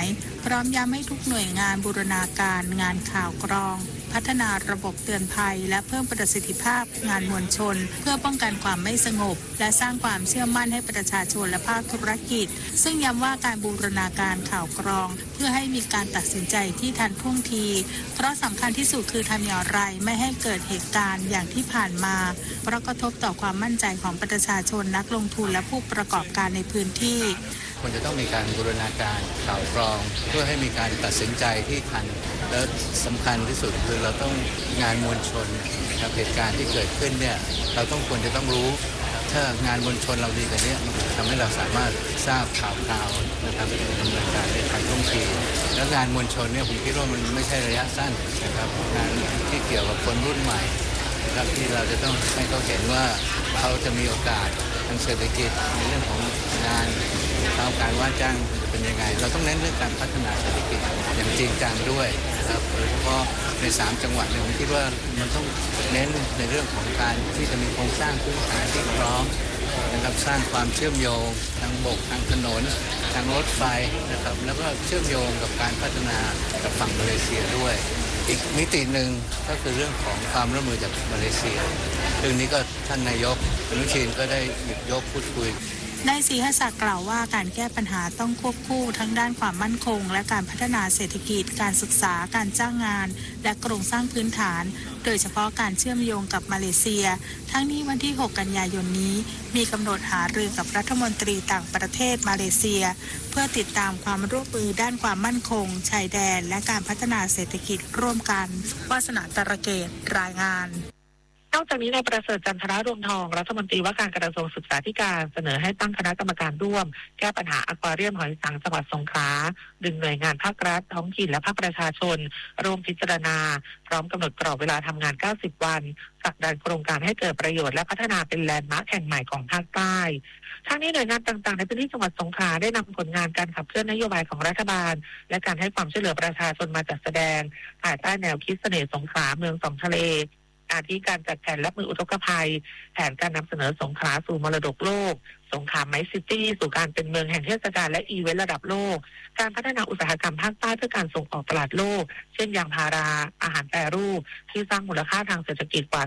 พร้อมย้ำให้ทุกหน่วยงานบูรณาการงานข่าวกรองพัฒนาระบบเตือนภัยและเพิ่มประสิทธิภาพงานมวลชนเพื่อป้องกันความไม่สงบและสร้างความเชื่อมั่นให้ประชาชนและภาคธุรกิจซึ่งย้ำว่าการบูรณาการข่าวกรองเพื่อให้มีการตัดสินใจที่ทันท่วงทีเพราะสำคัญที่สุดคือทำอย่างไรไม่ให้เกิดเหตุการณ์อย่างที่ผ่านมาเพราะกระทบต่อความมั่นใจของประชาชนนักลงทุนและผู้ประกอบการในพื้นที่ควรจะต้องมีการบูรณาการข่าวกรองเพื่อให้มีการตัดสินใจที่ทันและสำคัญที่สุดคือเราต้องงานมวลชนกับเหตุการณ์ที่เกิดขึ้นเนี่ยเราควรจะต้องรู้ถ้างานมวลชนเราดีกันเนี่ยทำให้เราสามารถทราบข่าวนะครับดำเนินการในทางท่องทีแล้วงานมวลชนเนี่ยผมคิดว่ามันไม่ใช่ระยะสั้นนะครับงานที่เกี่ยวกับคนรุ่นใหม่นะครับที่เราจะต้องให้เขาเห็นว่าเขาจะมีโอกาสทางเศรษฐกิจในเรื่องของงานการว่าจ้างเป็นยังไงเราต้องเน้นเรื่องการพัฒนาเศรษฐกิจอย่างจริงจังด้วยนะครับโดยเฉพาะใน3จังหวัดเนี่ยผมคิดว่ามันต้องเน้นในเรื่องของการที่จะมีโครงสร้างพื้นฐานที่พร้อมนะครับสร้างความเชื่อมโยงทางบกทางถนนทางรถไฟนะครับแล้วก็เชื่อมโยงกับการพัฒนากับฝั่งมาเลเซียด้วยอีกมิติหนึ่งก็คือเรื่องของความร่วมมือจากมาเลเซียเรื่องนี้ก็ท่านนายกอนุทินก็ได้หยิบยกพูดคุยนายศรีหศักดิ์กล่าวว่าการแก้ปัญหาต้องควบคู่ทั้งด้านความมั่นคงและการพัฒนาเศรษฐกิจการศึกษาการจ้างงานและโครงสร้างพื้นฐานโดยเฉพาะการเชื่อมโยงกับมาเลเซียทั้งนี้วันที่6กันยายนนี้มีกำหนดหารือกับรัฐมนตรีต่างประเทศมาเลเซียเพื่อติดตามความร่วมมือด้านความมั่นคงชายแดนและการพัฒนาเศรษฐกิจร่วมกันวาสนาตระเกตรายงานนอกจากนี้นายประเสริฐจันทรดวงทองรัฐมนตรีว่าการกระทรวงศึกษาธิการเสนอให้ตั้งคณะกรรมการร่วมแก้ปัญหาอควาเรียมหอยสังจังหวัดสงขลาดึงหน่วยงานภาครัฐท้องถิ่นและภาคประชาชนร่วมพิจารณาพร้อมกำหนดกรอบเวลาทำงาน90วันผลักดันโครงการให้เกิดประโยชน์และพัฒนาเป็นแลนด์มาร์คแห่งใหม่ของภาคใต้ทั้งนี้หน่วยงานต่างๆในพื้นที่จังหวัดสงขลาได้นำผลงานการขับเคลื่อนนโยบายของรัฐบาลและการให้ความช่วยเหลือประชาชนมาจัดแสดงภายใต้แนวคิดเสน่ห์สงขลาเมืองสองทะเลอาทิการจัดแผนรับมืออุทกภัยแผนการนำเสนอสงขลาสู่มรดกโลกสงขลาไมซ์ซิตี้สู่การเป็นเมืองแห่งเทศกาลและอีเวนต์ระดับโลกการพัฒนาอุตสาหกรรมภาคใต้เพื่อการส่งออกตลาดโลกเช่นยางพาราอาหารแปรรูปที่สร้างมูลค่าทางเศรษฐกิจกว่า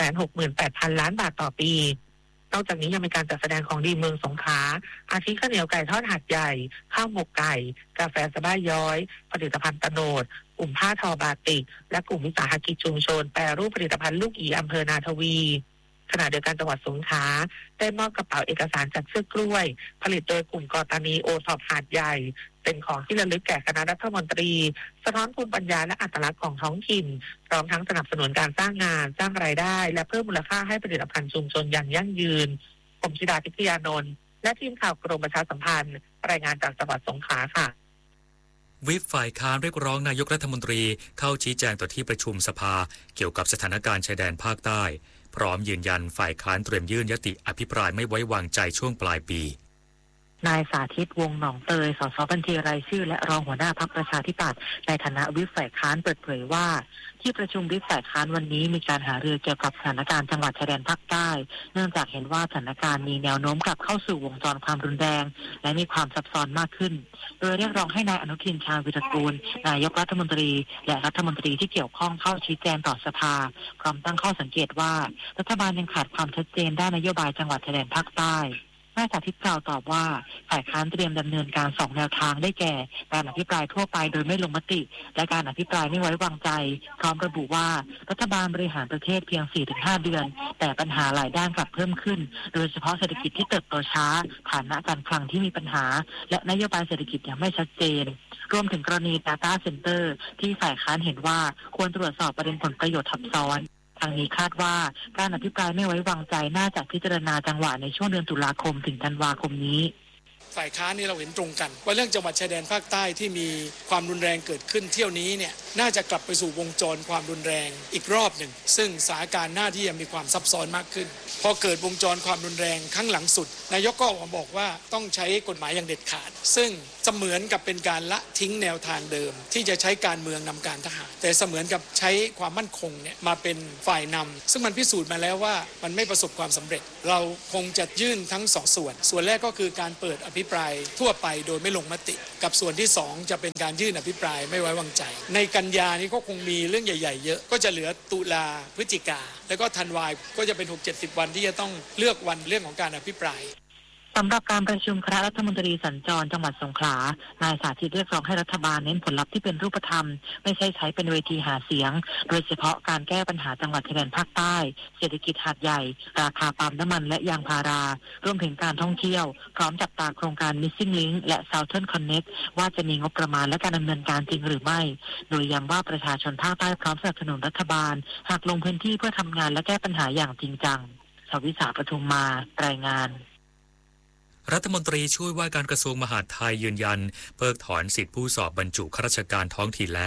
268,000 ล้านบาทต่อปีนอกจากนี้ยังมีการจัดแสดงของดีเมืองสงขลาอาทิข้าวเหนียวไก่ทอดหัดใหญ่ข้าวหมกไก่กาแฟสะบ้าย้อยผลิตภัณฑ์ตะโนดกลุ่มผ้าทอบาติกและกลุ่มวิสาหกิจชุมชนแปรรูปผลิตภัณฑ์ลูกหยีอำเภอนาทวีขณะเดียวกันจังหวัดสงขลาได้มอบกระเป๋าเอกสารจากเชือกกล้วยผลิตโดยกลุ่มกอตานีโอท็อปหาดใหญ่เป็นของที่ระลึกแก่คณะรัฐมนตรีสะท้อนภูมิปัญญาและอัตลักษณ์ของท้องถิ่นพร้อมทั้งสนับสนุนการสร้างงานสร้างรายได้และเพิ่มมูลค่าให้ผลิตภัณฑ์ชุมชนอย่างยั่งยืนผมชิดาทิพยานนท์และทีมข่าวกรมประชาสัมพันธ์รายงานจากจังหวัดสงขลาค่ะวิปฝ่ายค้านเรียกร้องนายกรัฐมนตรีเข้าชี้แจงต่อที่ประชุมสภาเกี่ยวกับสถานการณ์ชายแดนภาคใต้พร้อมยืนยันฝ่ายค้านเตรียมยื่นยติอภิปรายไม่ไว้วางใจช่วงปลายปีนายสาธิตวงศ์หนองเตยสสบัญชีรายชื่อและรองหัวหน้าพรรคประชาธิปัตย์ในฐานะวิปฝ่ายค้านเปิดเผยว่าที่ประชุมวิปฝ่ายค้านวันนี้มีการหารือเกี่ยวกับสถานการณ์จังหวัดชายแดนภาคใต้เนื่องจากเห็นว่าสถานการณ์มีแนวโน้มกลับเข้าสู่วงจรความรุนแรงและมีความซับซ้อนมากขึ้นโดยเรียกร้องให้นายอนุทินชาญวิรากูลนายกรัฐมนตรีและรัฐมนตรีที่เกี่ยวข้องเข้าชี้แจงต่อสภาพร้อมตั้งข้อสังเกตว่ารัฐบาลยังขาดความชัดเจนด้านนโยบายจังหวัดชายแดนภาคใต้นายสาธิตกล่าวตอบว่าฝ่ายค้านเตรียมดำเนินการ2แนวทางได้แก่การอภิปรายทั่วไปโดยไม่ลงมติและการอภิปรายไม่ไว้วางใจพร้อมระบุว่ารัฐบาลบริหารประเทศเพียง 4-5 เดือนแต่ปัญหาหลายด้านกลับเพิ่มขึ้นโดยเฉพาะเศรษฐกิจที่เติบโตช้าฐานะการคลังที่มีปัญหาและนโยบายเศรษฐกิจยังไม่ชัดเจนรวมถึงกรณี Data Center ที่ฝ่ายค้านเห็นว่าควรตรวจสอบประเด็นผลประโยชน์ทับซ้อนทางนี้คาดว่าการอภิปรายไม่ไว้วางใจน่าจะพิจารณาจังหวะในช่วงเดือนตุลาคมถึงธันวาคมนี้ฝ่ายค้านนี่เราเห็นตรงกันว่าเรื่องจังหวัดชายแดนภาคใต้ที่มีความรุนแรงเกิดขึ้นเที่ยวนี้เนี่ยน่าจะกลับไปสู่วงจรความรุนแรงอีกรอบหนึ่งซึ่งสถานการณ์หน้าที่มีความซับซ้อนมากขึ้นพอเกิดวงจรความรุนแรงครั้งหลังสุดนายกก็ออกมาบอกว่าต้องใช้กฎหมายอย่างเด็ดขาดซึ่งเสมือนกับเป็นการละทิ้งแนวทางเดิมที่จะใช้การเมืองนำการทหารแต่เสมือนกับใช้ความมั่นคงเนี่ยมาเป็นฝ่ายนำซึ่งมันพิสูจน์มาแล้วว่ามันไม่ประสบความสำเร็จเราคงจะยื่นทั้ง2ส่วนแรกก็คือการเปิดอภิปรายทั่วไปโดยไม่ลงมติกับส่วนที่2จะเป็นการยื่นอภิปรายไม่ไว้วางใจในกันยานี้ก็คงมีเรื่องใหญ่ๆเยอะก็จะเหลือตุลาพฤศจิกาแล้วก็ธันวาก็จะเป็น 60-70 วันที่จะต้องเลือกวันเรื่องของการอภิปรายสำหรับการประชุมคณะรัฐมนตรีสัญจรจังหวัดสงขลานายสาธิตเรียกร้องให้รัฐบาลเน้นผลลัพธ์ที่เป็นรูปธรรมไม่ใช่ใช้เป็นเวทีหาเสียงโดยเฉพาะการแก้ปัญหาจังหวัดชายแดนภาคใต้เศรษฐกิจหาดใหญ่ราคาปาล์มน้ำมันและยางพารารวมถึงการท่องเที่ยวพร้อมจับตาโครงการ Missing Link และ Southern Connect ว่าจะมีงบประมาณและการดำเนินการจริงหรือไม่โดยย้ำว่าประชาชนภาคใต้พร้อมสนับสนุนรัฐบาลหากลงพื้นที่เพื่อทำงานและแก้ปัญหาอย่างจริงจังชวิสาปทุมมารายงานรัฐมนตรีช่วยว่าการกระทรวงมหาดไทยยืนยันเพิกถอนสิทธิผู้สอบบรรจุข้าราชการท้องถิ่นแล้ว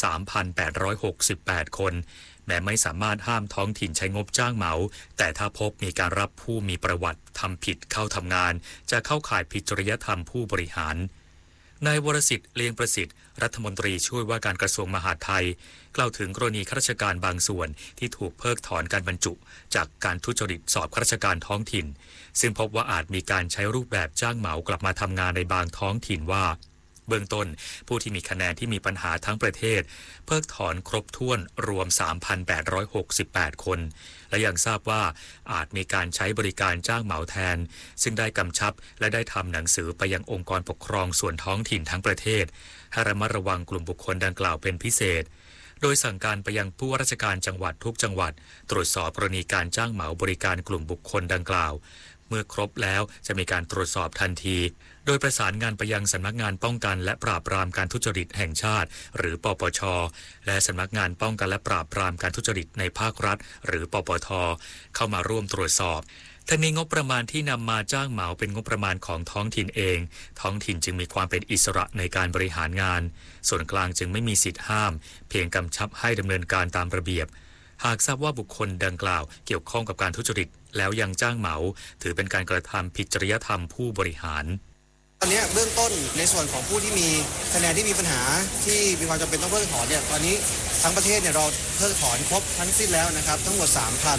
3,868 คนแม้ไม่สามารถห้ามท้องถิ่นใช้งบจ้างเหมาแต่ถ้าพบมีการรับผู้มีประวัติทำผิดเข้าทำงานจะเข้าข่ายผิดจริยธรรมผู้บริหารนายวรสิทธิ์เลียงประสิทธิ์รัฐมนตรีช่วยว่าการกระทรวงมหาดไทยกล่าวถึงกรณีข้าราชการบางส่วนที่ถูกเพิกถอนการบรรจุจากการทุจริตสอบข้าราชการท้องถิ่นซึ่งพบว่าอาจมีการใช้รูปแบบจ้างเหมากลับมาทำงานในบางท้องถิ่นว่าเบื้องต้นผู้ที่มีคะแนนที่มีปัญหาทั้งประเทศเพิกถอนครบถ้วนรวม 3,868 คนและยังทราบว่าอาจมีการใช้บริการจ้างเหมาแทนซึ่งได้กำชับและได้ทำหนังสือไปยังองค์กรปกครองส่วนท้องถิ่นทั้งประเทศให้ระมัดระวังกลุ่มบุคคลดังกล่าวเป็นพิเศษโดยสั่งการไปยังผู้ว่าราชการจังหวัดทุกจังหวัดตรวจสอบกรณีการจ้างเหมาบริการกลุ่มบุคคลดังกล่าวเมื่อครบแล้วจะมีการตรวจสอบทันทีโดยประสานงานไปยังสำนักงานป้องกันและปราบปรามการทุจริตแห่งชาติหรือปปช.และสำนักงานป้องกันและปราบปรามการทุจริตในภาครัฐหรือปปท.เข้ามาร่วมตรวจสอบทั้งนี้งบประมาณที่นำมาจ้างเหมาเป็นงบประมาณของท้องถิ่นเองท้องถิ่นจึงมีความเป็นอิสระในการบริหารงานส่วนกลางจึงไม่มีสิทธิ์ห้ามเพียงกำชับให้ดำเนินการตามระเบียบหากทราบว่าบุคคลดังกล่าวเกี่ยวข้องกับการทุจริตแล้วยังจ้างเหมาถือเป็นการกระทำผิดจริยธรรมผู้บริหารตอนนี้เบื้องต้นในส่วนของผู้ที่มีคะแนนที่มีปัญหาที่มีความจำเป็นต้องเพิกถอนเนี่ยตอนนี้ทั้งประเทศเนี่ยเราเพิกถอนครบทั้งสิ้นแล้วนะครับทั้งหมด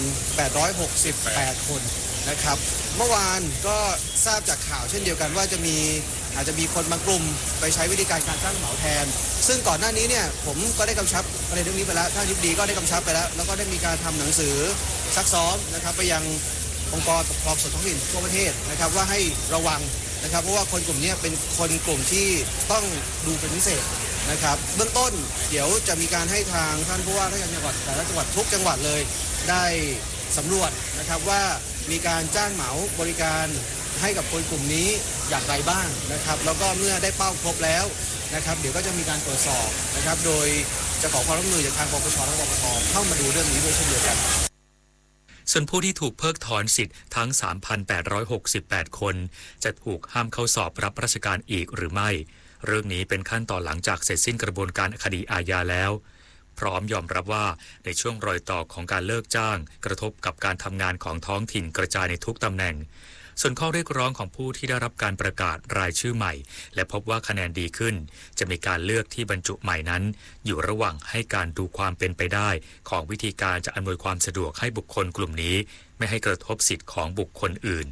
3,868 คนนะครับเมื่อวานก็ทราบจากข่าวเช่นเดียวกันว่าอาจจะมีคนบางกลุ่มไปใช้วิธีการจ้างเหมาแทนซึ่งก่อนหน้านี้เนี่ยผมก็ได้กำชับประเด็นเรื่องนี้ไปแล้วท่านอธิบดีก็ได้กำชับไปแล้วก็ได้มีการทำหนังสือซักซ้อมนะครับไปยังองค์กรปกครองส่วนท้องถิ่นทั่วประเทศนะครับว่าให้ระวังนะครับเพราะว่าคนกลุ่มนี้เป็นคนกลุ่มที่ต้องดูเป็นพิเศษนะครับเบื้องต้นเดี๋ยวจะมีการให้ทางท่านผู้ว่าราชการจังหวัดแต่ละจังหวัดทุกจังหวัดเลยได้สำรวจนะครับว่ามีการจ้างเหมาบริการให้กับคนกลุ่มนี้อย่างไรบ้างนะครับแล้วก็เมื่อได้เป้าครบแล้วนะครับเดี๋ยวก็จะมีการตรวจสอบนะครับโดยจะขอความร่วมมือจากทางปปชและปปทเข้ามาดูเรื่องนี้ด้วยเช่นเดียวกันส่วนผู้ที่ถูกเพิกถอนสิทธิ์ทั้ง 3,868 คนจะถูกห้ามเข้าสอบรับราชการอีกหรือไม่เรื่องนี้เป็นขั้นตอนหลังจากเสร็จสิ้นกระบวนการคดีอาญาแล้วพร้อมยอมรับว่าในช่วงรอยต่อของการเลิกจ้างกระทบกับการทำงานของท้องถิ่นกระจายในทุกตำแหน่งส่วนข้อเรียกร้องของผู้ที่ได้รับการประกาศรายชื่อใหม่และพบว่าคะแนนดีขึ้นจะมีการเลือกที่บรรจุใหม่นั้นอยู่ระหว่างให้การดูความเป็นไปได้ของวิธีการจะอำนวยความสะดวกให้บุคคลกลุ่มนี้ไม่ให้กระทบสิทธิ์ของบุคคลอื่น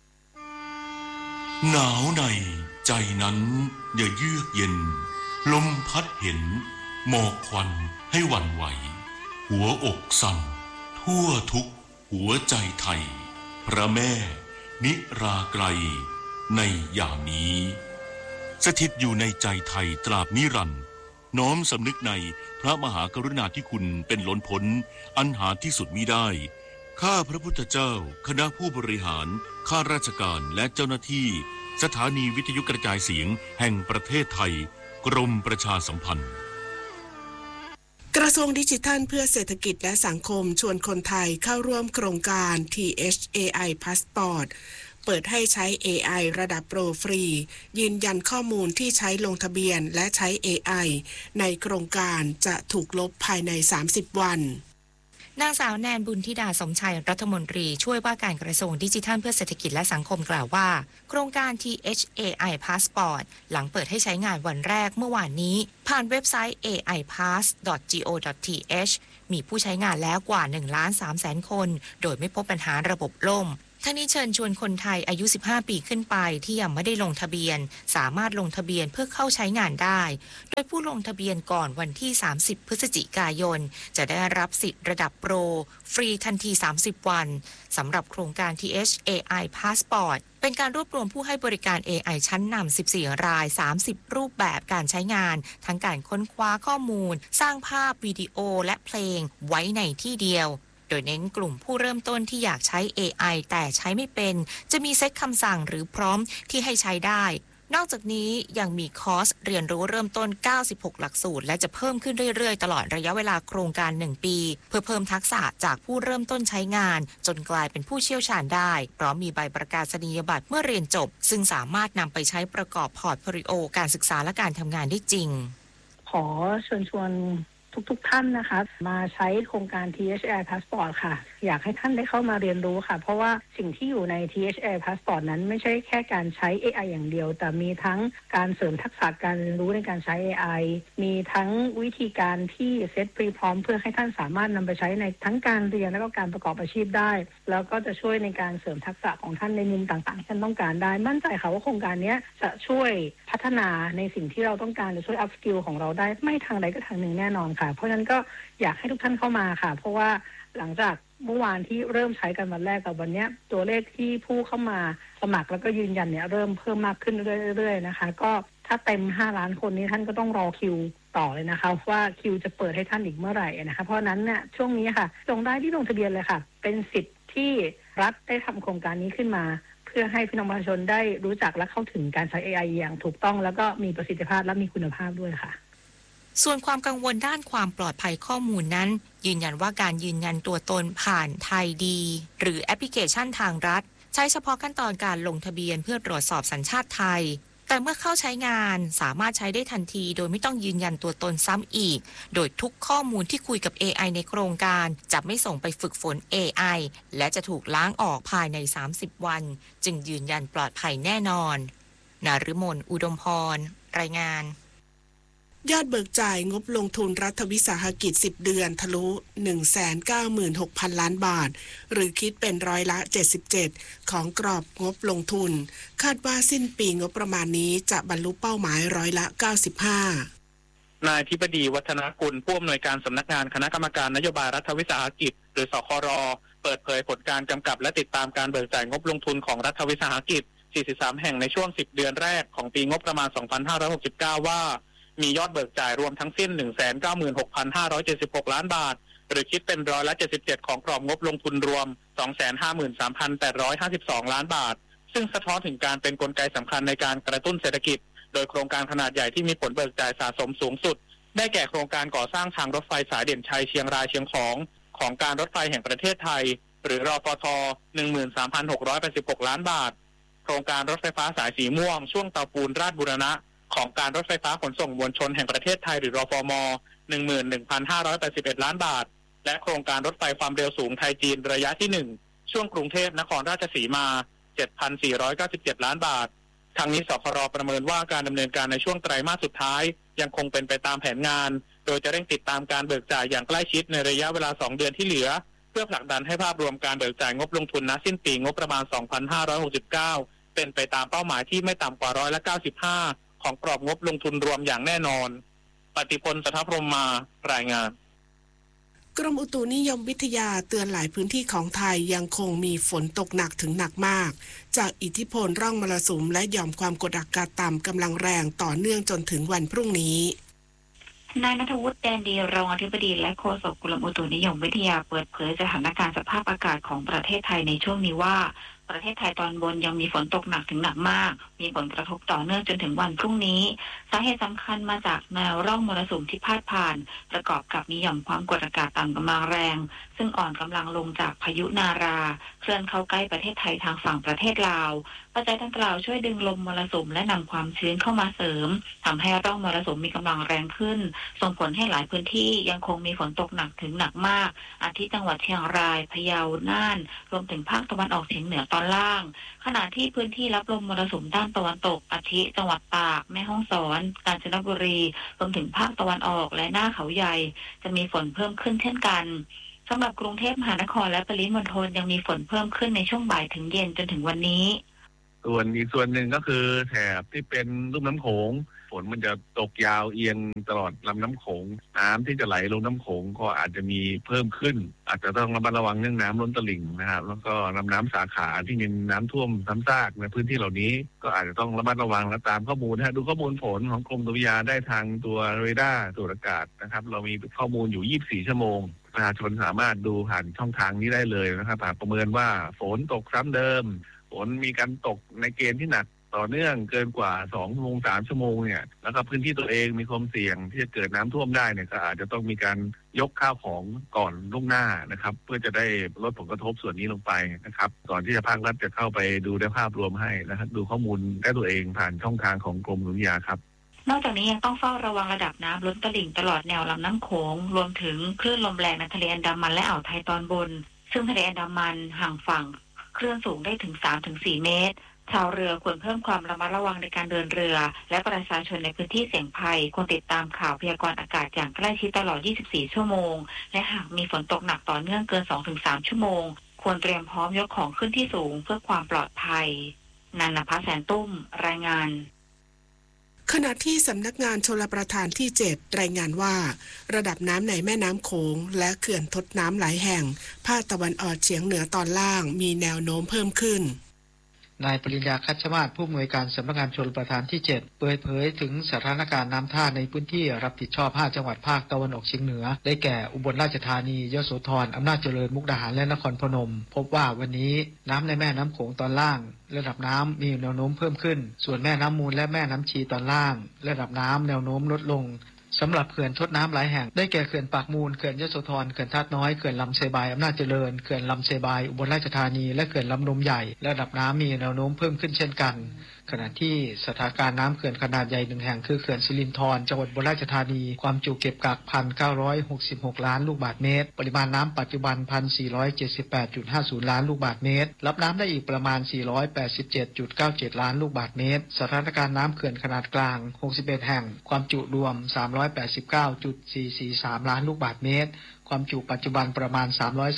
หนาวในใจนั้นอย่าเยือกเย็นลมพัดเห็นหมอกควันให้หวั่นไหวหัวอกสั่นทั่วทุกหัวใจไทยพระแม่นิราไกลในยามนี้สถิตอยู่ในใจไทยตราบนิรันดร์น้อมสำนึกในพระมหากรุณาธิคุณเป็นล้นพ้นอันหาที่สุดมิได้ข้าพระพุทธเจ้าคณะผู้บริหารข้าราชการและเจ้าหน้าที่สถานีวิทยุกระจายเสียงแห่งประเทศไทยกรมประชาสัมพันธ์กระทรวงดิจิทัลเพื่อเศรษฐกิจและสังคมชวนคนไทยเข้าร่วมโครงการ THAI Passport เปิดให้ใช้ AI ระดับโปรฟรียืนยันข้อมูลที่ใช้ลงทะเบียนและใช้ AI ในโครงการจะถูกลบภายใน30 วันนางสาวแนนบุญธิดาสมชัยรัฐมนตรีช่วยว่าการกระทรวงดิจิทัลเพื่อเศรษฐกิจและสังคมกล่าวว่าโครงการ THAI Passport หลังเปิดให้ใช้งานวันแรกเมื่อวานนี้ผ่านเว็บไซต์ aipass.go.th มีผู้ใช้งานแล้วกว่า 1,300,000 คนโดยไม่พบปัญหาระบบล่มทั้งนี้เชิญชวนคนไทยอายุ 15 ปีขึ้นไปที่ยังไม่ได้ลงทะเบียนสามารถลงทะเบียนเพื่อเข้าใช้งานได้โดยผู้ลงทะเบียนก่อนวันที่ 30 พฤศจิกายนจะได้รับสิทธิ์ระดับโปรฟรีทันที 30 วันสำหรับโครงการ THAI Passport เป็นการรวบรวมผู้ให้บริการ AI ชั้นนำ 14 ราย 30 รูปแบบการใช้งานทั้งการค้นคว้าข้อมูลสร้างภาพวิดีโอและเพลงไว้ในที่เดียวโดยเน้นกลุ่มผู้เริ่มต้นที่อยากใช้ AI แต่ใช้ไม่เป็นจะมีเซตคำสั่งหรือพร้อมที่ให้ใช้ได้นอกจากนี้ยังมีคอร์สเรียนรู้เริ่มต้น 96 หลักสูตรและจะเพิ่มขึ้นเรื่อยๆตลอดระยะเวลาโครงการ 1 ปีเพื่อเพิ่มทักษะจากผู้เริ่มต้นใช้งานจนกลายเป็นผู้เชี่ยวชาญได้พร้อมมีใบประกาศนียบัตรเมื่อเรียนจบซึ่งสามารถนำไปใช้ประกอบพอร์ตโฟลิโอการศึกษาและการทำงานได้จริงขอเชิญชวนทุกท่านนะคะมาใช้โครงการ THAI Passport ค่ะอยากให้ท่านได้เข้ามาเรียนรู้ค่ะเพราะว่าสิ่งที่อยู่ใน THAI Passport นั้นไม่ใช่แค่การใช้ AI อย่างเดียวแต่มีทั้งการเสริมทักษะการเรียนรู้ในการใช้ AI มีทั้งวิธีการที่เซตพร้อมเพื่อให้ท่านสามารถนำไปใช้ในทั้งการเรียนและก็การประกอบอาชีพได้แล้วก็จะช่วยในการเสริมทักษะของท่านในมุมต่างๆที่ท่านต้องการได้มั่นใจค่ะว่าโครงการนี้จะช่วยพัฒนาในสิ่งที่เราต้องการจะช่วย up skill ของเราได้ไม่ทางใดก็ทางหนึ่งแน่นอนค่ะเพราะฉะนั้นก็อยากให้ทุกท่านเข้ามาค่ะเพราะว่าหลังจากเมื่อวานที่เริ่มใช้กันวันแรกกับวันนี้ตัวเลขที่ผู้เข้ามาสมัครแล้วก็ยืนยันเนี่ยเริ่มเพิ่มมากขึ้นเรื่อยๆนะคะก็ถ้าเต็ม5 ล้านคนนี้ท่านก็ต้องรอคิวต่อเลยนะคะว่าคิวจะเปิดให้ท่านอีกเมื่อไหร่นะคะเพราะนั้นเนี่ยช่วงนี้ค่ะลงได้ที่ลงทะเบียนเลยค่ะเป็นสิทธิ์ที่รัฐได้ทำโครงการนี้ขึ้นมาเพื่อให้พี่น้องประชาชนได้รู้จักและเข้าถึงการใช้ AI อย่างถูกต้องแล้วก็มีประสิทธิภาพและมีคุณภาพด้วยค่ะส่วนความกังวลด้านความปลอดภัยข้อมูลนั้นยืนยันว่าการยืนยันตัวตนผ่านไทยดีหรือแอปพลิเคชันทางรัฐใช้เฉพาะขั้นตอนการลงทะเบียนเพื่อตรวจสอบสัญชาติไทยแต่เมื่อเข้าใช้งานสามารถใช้ได้ทันทีโดยไม่ต้องยืนยันตัวตนซ้ำอีกโดยทุกข้อมูลที่คุยกับ AI ในโครงการจะไม่ส่งไปฝึกฝน AI และจะถูกล้างออกภายใน30 วันจึงยืนยันปลอดภัยแน่นอนนฤมลอุดมพรรายงานยอดเบิกจ่ายงบลงทุนรัฐวิสาหกิจ10 เดือนทะลุ 196,000 ล้านบาทหรือคิดเป็น77%ของกรอบงบลงทุนคาดว่าสิ้นปีงบประมาณนี้จะบรรลุเป้าหมาย95% นายธิบดีวัฒนกุลผู้อำนวยการสำนักงานคณะกรรมการนโยบายรัฐวิสาหกิจหรือสคร.เปิดเผยผลการกำกับและติดตามการเบิกจ่ายงบลงทุนของรัฐวิสาหกิจ43แห่งในช่วง10 เดือนแรกของปีงบประมาณ2569ว่ามียอดเบิกจ่ายรวมทั้งสิ้น 196,576 ล้านบาทหรือคิดเป็น77%ของกรอบงบลงทุนรวม 253,852 ล้านบาทซึ่งสะท้อนถึงการเป็นกลไกสำคัญในการกระตุ้นเศรษฐกิจโดยโครงการขนาดใหญ่ที่มีผลเบิกจ่ายสะสมสูงสุดได้แก่โครงการก่อสร้างทางรถไฟสายเด่นชัยเชียงรายเชียงของการรถไฟแห่งประเทศไทยหรือรฟท. 13,686 ล้านบาทโครงการรถไฟฟ้าสายสีม่วงช่วงเตาปูนราชบูรณะของการรถไฟฟ้าขนส่งมวลชนแห่งประเทศไทยหรือรฟม. 11,581 ล้านบาทและโครงการรถไฟความเร็วสูงไทยจีนระยะที่1ช่วงกรุงเทพนครราชสีมา 7,497 ล้านบาททางนี้สคร.ประเมินว่าการดำเนินการในช่วงไตรมาสสุดท้ายยังคงเป็นไปตามแผนงานโดยจะเร่งติดตามการเบิกจ่ายอย่างใกล้ชิดในระยะเวลา2 เดือนที่เหลือเพื่อผลักดันให้ภาพรวมการเบิกจ่ายงบลงทุนณสิ้นปีงบประมาณ2569เป็นไปตามเป้าหมายที่ไม่ต่ำกว่า95%ของกรอบงบลงทุนรวมอย่างแน่นอนปฏิพล สัทธพรหมารายงานกรมอุตุนิยมวิทยาเตือนหลายพื้นที่ของไทยยังคงมีฝนตกหนักถึงหนักมากจากอิทธิพลร่องมรสุมและหย่อมความกดอากาศต่ำกำลังแรงต่อเนื่องจนถึงวันพรุ่งนี้นายณัฐวุฒิ แดนดีรองอธิบดีและโฆษกกรมอุตุนิยมวิทยาเปิดเผยสถานการณ์สภาพอากาศของประเทศไทยในช่วงนี้ว่าประเทศไทยตอนบนยังมีฝนตกหนักถึงหนักมากมีผลกระทบต่อเนื่องจนถึงวันพรุ่งนี้สาเหตุสำคัญมาจากแนวร่องมรสุมที่พาดผ่านประกอบกับมีหย่อมความกดอากาศต่ำกำลังแรงซึ่งอ่อนกำลังลงจากพายุนาราเคลื่อนเข้าใกล้ประเทศไทยทางฝั่งประเทศลาวปัจจัยดังกล่าวช่วยดึงลมมรสุมและนำความชื้นเข้ามาเสริมทำให้ร่องมรสุมมีกำลังแรงขึ้นส่งผลให้หลายพื้นที่ยังคงมีฝนตกหนักถึงหนักมากอาทิจังหวัดเชียงรายพะเยาน่านรวมถึงภาคตะวันออกเฉียงเหนือตอนล่างขณะที่พื้นที่รับลมมรสุมด้านตะวันตกอาทิจังหวัดตากแม่ฮ่องสอนกาญจนบุรีรวมถึงภาคตะวันออกและหน้าเขาใหญ่จะมีฝนเพิ่มขึ้นเช่นกันสำหรับกรุงเทพมหานครและปริมณฑลยังมีฝนเพิ่มขึ้นในช่วงบ่ายถึงเย็นจนถึงวันนี้ส่วนอีกส่วนหนึ่งก็คือแถบที่เป็นลุ่มน้ำโขงฝนมันจะตกยาวเอียงตลอดลำน้ำโขงน้ำที่จะไหลลงน้ำโขงก็อาจจะมีเพิ่มขึ้นอาจจะต้องระมัดระวังเรื่องน้ำล้นตลิ่งนะครับแล้วก็ลำน้ำสาขาที่มีน้ำท่วมซ้ำซากในพื้นที่เหล่านี้ก็อาจจะต้องระมัดระวังและตามข้อมูลดูข้อมูลฝนของกรมอุตุนิยมวิทยาได้ทางตัวเรดาร์ตรวจอากาศนะครับเรามีข้อมูลอยู่24ชั่วโมงประชาชนสามารถดูผ่านช่องทางนี้ได้เลยนะครับประเมินว่าฝนตกซ้ำเดิมฝนมีการตกในเกณฑ์ที่หนักต่อเนื่องเกินกว่า2 ชั่วโมง 3 ชั่วโมงเนี่ยแล้วก็พื้นที่ตัวเองมีความเสี่ยงที่จะเกิดน้ำท่วมได้เนี่ยก็อาจจะต้องมีการยกข้าวของก่อนล่วงหน้านะครับเพื่อจะได้ลดผลกระทบส่วนนี้ลงไปนะครับก่อนที่จะภาครัฐจะเข้าไปดูในภาพรวมให้นะครับดูข้อมูลได้ตัวเองผ่านช่องทางของกรมอุตุนิยมวิทยาครับนอกจากนี้ยังต้องเฝ้าระวังระดับน้ำล้นตลิ่งตลอดแนวลำน้ำโขงรวมถึงคลื่นลมแรงในทะเลอันดามันและอ่าวไทยตอนบนซึ่งทะเลอันดามันห่างฝั่งคลื่นสูงได้ถึง 3-4 เมตรชาวเรือควรเพิ่มความระมัดระวังในการเดินเรือและประชาชนในพื้นที่เสี่ยงภัยควรติดตามข่าวพยากรณ์อากาศอย่างใกล้ชิดตลอด 24 ชั่วโมงและหากมีฝนตกหนักต่อเนื่องเกิน 2-3 ชั่วโมงควรเตรียมพร้อมยกของขึ้นที่สูงเพื่อความปลอดภัยนันนภาแสนตุ้มรายงานขณะที่สำนักงานชลประทานที่ 7 รายงานว่าระดับน้ำในแม่น้ำโขงและเขื่อนทดน้ำหลายแห่งภาคตะวันออกเฉียงเหนือตอนล่างมีแนวโน้มเพิ่มขึ้นนายปริญญาคัชมาศผู้อำนวยการสำนักงานชลประทานที่ 7 เปิดเผยถึงสถานการณ์น้ำท่าในพื้นที่รับผิดชอบ5จังหวัดภาคตะวันออกเฉียงเหนือได้แก่อุบลราชธานียโสธรอำนาจเจริญมุกดาหารและนครพนมพบว่าวันนี้น้ำในแม่น้ำโขงตอนล่างระดับน้ำมีแนวโน้มเพิ่มขึ้นส่วนแม่น้ำมูลและแม่น้ำชีตอนล่างระดับน้ำแนวโน้มลดลงสำหรับเขื่อนทดน้ำหลายแห่งได้แก่เขื่อนปากมูลเขื่อนยโสธรเขื่อนธาตุน้อยเขื่อนลำเซบายอำนาจเจริญเขื่อนลำเซบายอุบลราชธานีและเขื่อนลำนมใหญ่ระดับน้ำมีแนวโน้มเพิ่มขึ้นเช่นกันขณะที่สถานการณ์น้ำเขื่อนขนาดใหญ่1แห่งคือเขื่อนสิรินธรจังหวัดอุบลราชธานีความจุเก็บกัก 1,966 ล้านลูกบาศก์เมตรปริมาณน้ำปัจจุบัน 1,478.50 ล้านลูกบาศก์เมตรรับน้ำได้อีกประมาณ 487.97 ล้านลูกบาศก์เมตรสถานการณ์น้ำเขื่อนขนาดกลาง61แห่งความจุรวม 389.443 ล้านลูกบาศก์เมตรความจุปัจจุบันประมาณ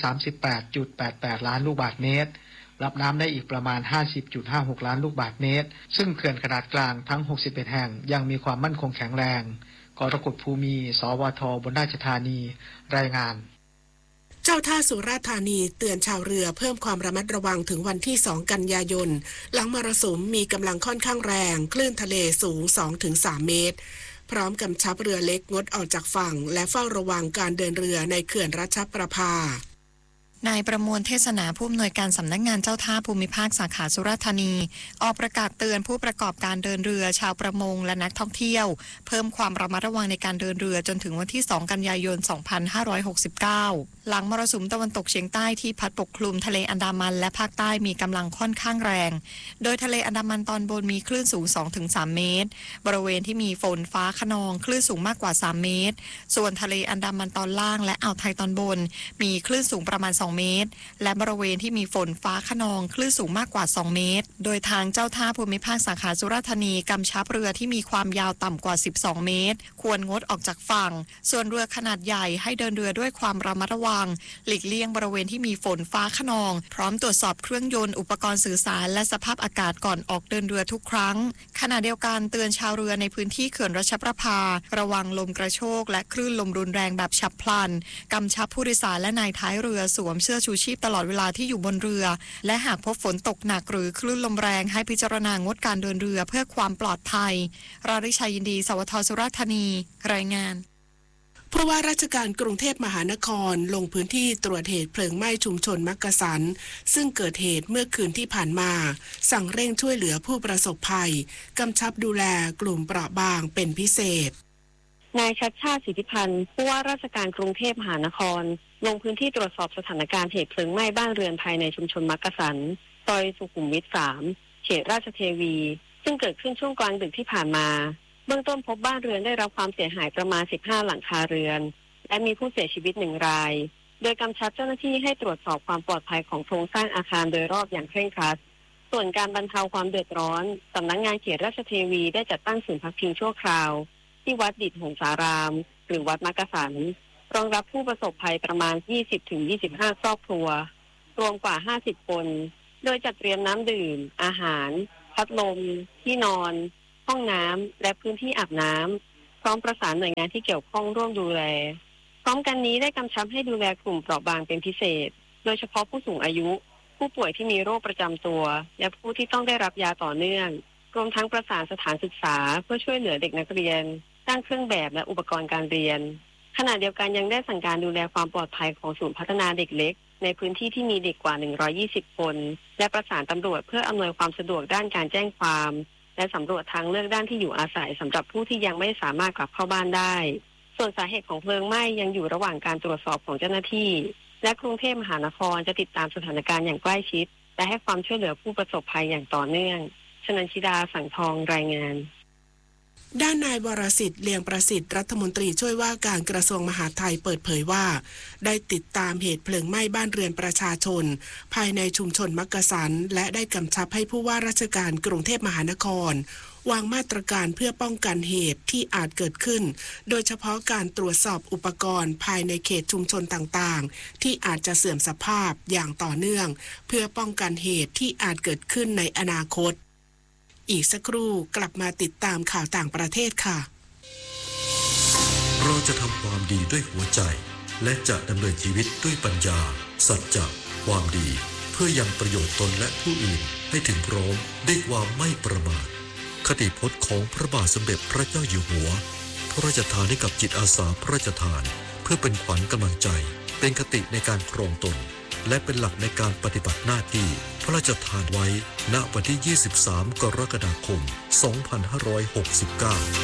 338.88 ล้านลูกบาศก์เมตรรับน้ำได้อีกประมาณ 50.56 ล้านลูกบาศก์เมตรซึ่งเขื่อนขนาดกลางทั้ง61แห่งยังมีความมั่นคงแข็งแรงกรกฎภูมิสวทบนราชธานีรายงานเจ้าท่าสุราษฎร์ธานีเตือนชาวเรือเพิ่มความระมัดระวังถึงวันที่2กันยายนหลังมรสุมมีกำลังค่อนข้างแรงคลื่นทะเลสูง 2-3 เมตรพร้อมกำชับเรือเล็กงดออกจากฝั่งและเฝ้าระวังการเดินเรือในเขื่อนรัชประภานายประมวลเทศนาผู้อำนวยการสำนักงานเจ้าท่าภูมิภาคสาขาสุราษฎร์ธานีออกประกาศเตือนผู้ประกอบการเดินเรือชาวประมงและนักท่องเที่ยวเพิ่มความระมัดระวังในการเดินเรือจนถึงวันที่2กันยายน 2569 หลังมรสุมตะวันตกเฉียงใต้ที่พัดปกคลุมทะเลอันดามันและภาคใต้มีกำลังค่อนข้างแรงโดยทะเลอันดามันตอนบนมีคลื่นสูง 2-3 เมตรบริเวณที่มีฝนฟ้าคะนองคลื่นสูงมากกว่า3เมตรส่วนทะเลอันดามันตอนล่างและอ่าวไทยตอนบนมีคลื่นสูงประมาณ2เมตรและบริเวณที่มีฝนฟ้าคะนองคลื่นสูงมากกว่า2เมตรโดยทางเจ้าท่าภูมิภาคสาขาสุราษฎร์ธานีกำชับเรือที่มีความยาวต่ำกว่า12เมตรควรงดออกจากฝั่งส่วนเรือขนาดใหญ่ให้เดินเรือด้วยความระมัดระวังหลีกเลี่ยงบริเวณที่มีฝนฟ้าคะนองพร้อมตรวจสอบเครื่องยนต์อุปกรณ์สื่อสารและสภาพอากาศก่อนออกเดินเรือทุกครั้งขณะเดียวกันเตือนชาวเรือในพื้นที่เขื่อนรัชประภาระวังลมกระโชกและคลื่นลมรุนแรงแบบฉับพลันกำชับผู้โดยสารและนายท้ายเรือสวมเสื้อชูชีพตลอดเวลาที่อยู่บนเรือและหากพบฝนตกหนักหรือคลื่นลมแรงให้พิจารณางดการเดินเรือเพื่อความปลอดภัยราริชัยยินดีสวทสุราษฎร์ธานีรายงานผู้ว่าราชการกรุงเทพมหานครลงพื้นที่ตรวจเหตุเพลิงไหม้ชุมชนมักกะสันซึ่งเกิดเหตุเมื่อคืนที่ผ่านมาสั่งเร่งช่วยเหลือผู้ประสบภัยกำชับดูแลกลุ่มเปราะบางเป็นพิเศษนายชัชชาติสิทธิพันธ์ผู้ว่าราชการกรุงเทพมหานครลงพื้นที่ตรวจสอบสถานการณ์เหตุเพลิงไหม้บ้านเรือนภายในชุมชนมักกะสันซอยสุขุมวิท 3 เขตราชเทวีซึ่งเกิดขึ้นช่วงกลางดึกที่ผ่านมาเบื้องต้นพบบ้านเรือนได้รับความเสียหายประมาณ15หลังคาเรือนและมีผู้เสียชีวิต1รายโดยกำชับเจ้าหน้าที่ให้ตรวจสอบความปลอดภัยของโครงสร้างอาคารโดยรอบอย่างเคร่งครัดส่วนการบรรเทาความเดือดร้อนสำนักงานเขตราชเทวีได้จัดตั้งศูนย์พักพิงชั่วคราวที่วัดดิษฐ์หงสารามหรือวัดมักกะสันรองรับผู้ประสบภัยประมาณ 20-25 ครอบครัวรวมกว่า50คนโดยจัดเตรียมน้ำดื่มอาหารพัดลมที่นอนห้องน้ำและพื้นที่อาบน้ำพร้อมประสานหน่วยงานที่เกี่ยวข้องร่วมดูแลพร้อมกันนี้ได้กำชับให้ดูแลกลุ่มเปราะบางเป็นพิเศษโดยเฉพาะผู้สูงอายุผู้ป่วยที่มีโรคประจำตัวและผู้ที่ต้องได้รับยาต่อเนื่องรวมทั้งประสานสถานศึกษาเพื่อช่วยเหลือเด็กนักเรียนด้านเครื่องแบบและอุปกรณ์การเรียนขณะเดียวกันยังได้สั่งการดูแลความปลอดภัยของศูนย์พัฒนาเด็กเล็กในพื้นที่ที่มีเด็กกว่า120คนและประสานตำรวจเพื่ออำนวยความสะดวกด้านการแจ้งความและสำรวจทางเลือกด้านที่อยู่อาศัยสำหรับผู้ที่ยังไม่สามารถกลับเข้าบ้านได้ส่วนสาเหตุของเพลิงไหม้ยังอยู่ระหว่างการตรวจสอบของเจ้าหน้าที่และกรุงเทพมหานครจะติดตามสถานการณ์อย่างใกล้ชิดและให้ความช่วยเหลือผู้ประสบภัยอย่างต่อเนื่องชนันชิดาสังทองรายงานด้านนายวรสิทธิ์เลียงประสิทธิ์รัฐมนตรีช่วยว่าการกระทรวงมหาดไทยเปิดเผยว่าได้ติดตามเหตุเพลิงไหม้บ้านเรือนประชาชนภายในชุมชนมักกะสันและได้กำชับให้ผู้ว่าราชการกรุงเทพมหานครวางมาตรการเพื่อป้องกันเหตุที่อาจเกิดขึ้นโดยเฉพาะการตรวจสอบอุปกรณ์ภายในเขตชุมชนต่างๆที่อาจจะเสื่อมสภาพอย่างต่อเนื่องเพื่อป้องกันเหตุที่อาจเกิดขึ้นในอนาคตอีกสักครู่กลับมาติดตามข่าวต่างประเทศค่ะเราจะทำความดีด้วยหัวใจและจะดำเนินชีวิตด้วยปัญญาสัจจะความดีเพื่อยังประโยชน์ตนและผู้อื่นให้ถึงพร้อมด้วยความไม่ประมาทคติพจน์ของพระบาทสมเด็จพระเจ้าอยู่หัวพระราชทานให้กับจิตอาสาพระราชทานเพื่อเป็นขวัญกำลังใจเป็นคติในการครองตนและเป็นหลักในการปฏิบัติหน้าที่พระราชทานไว้ณวันที่ 23 กรกฎาคม 2569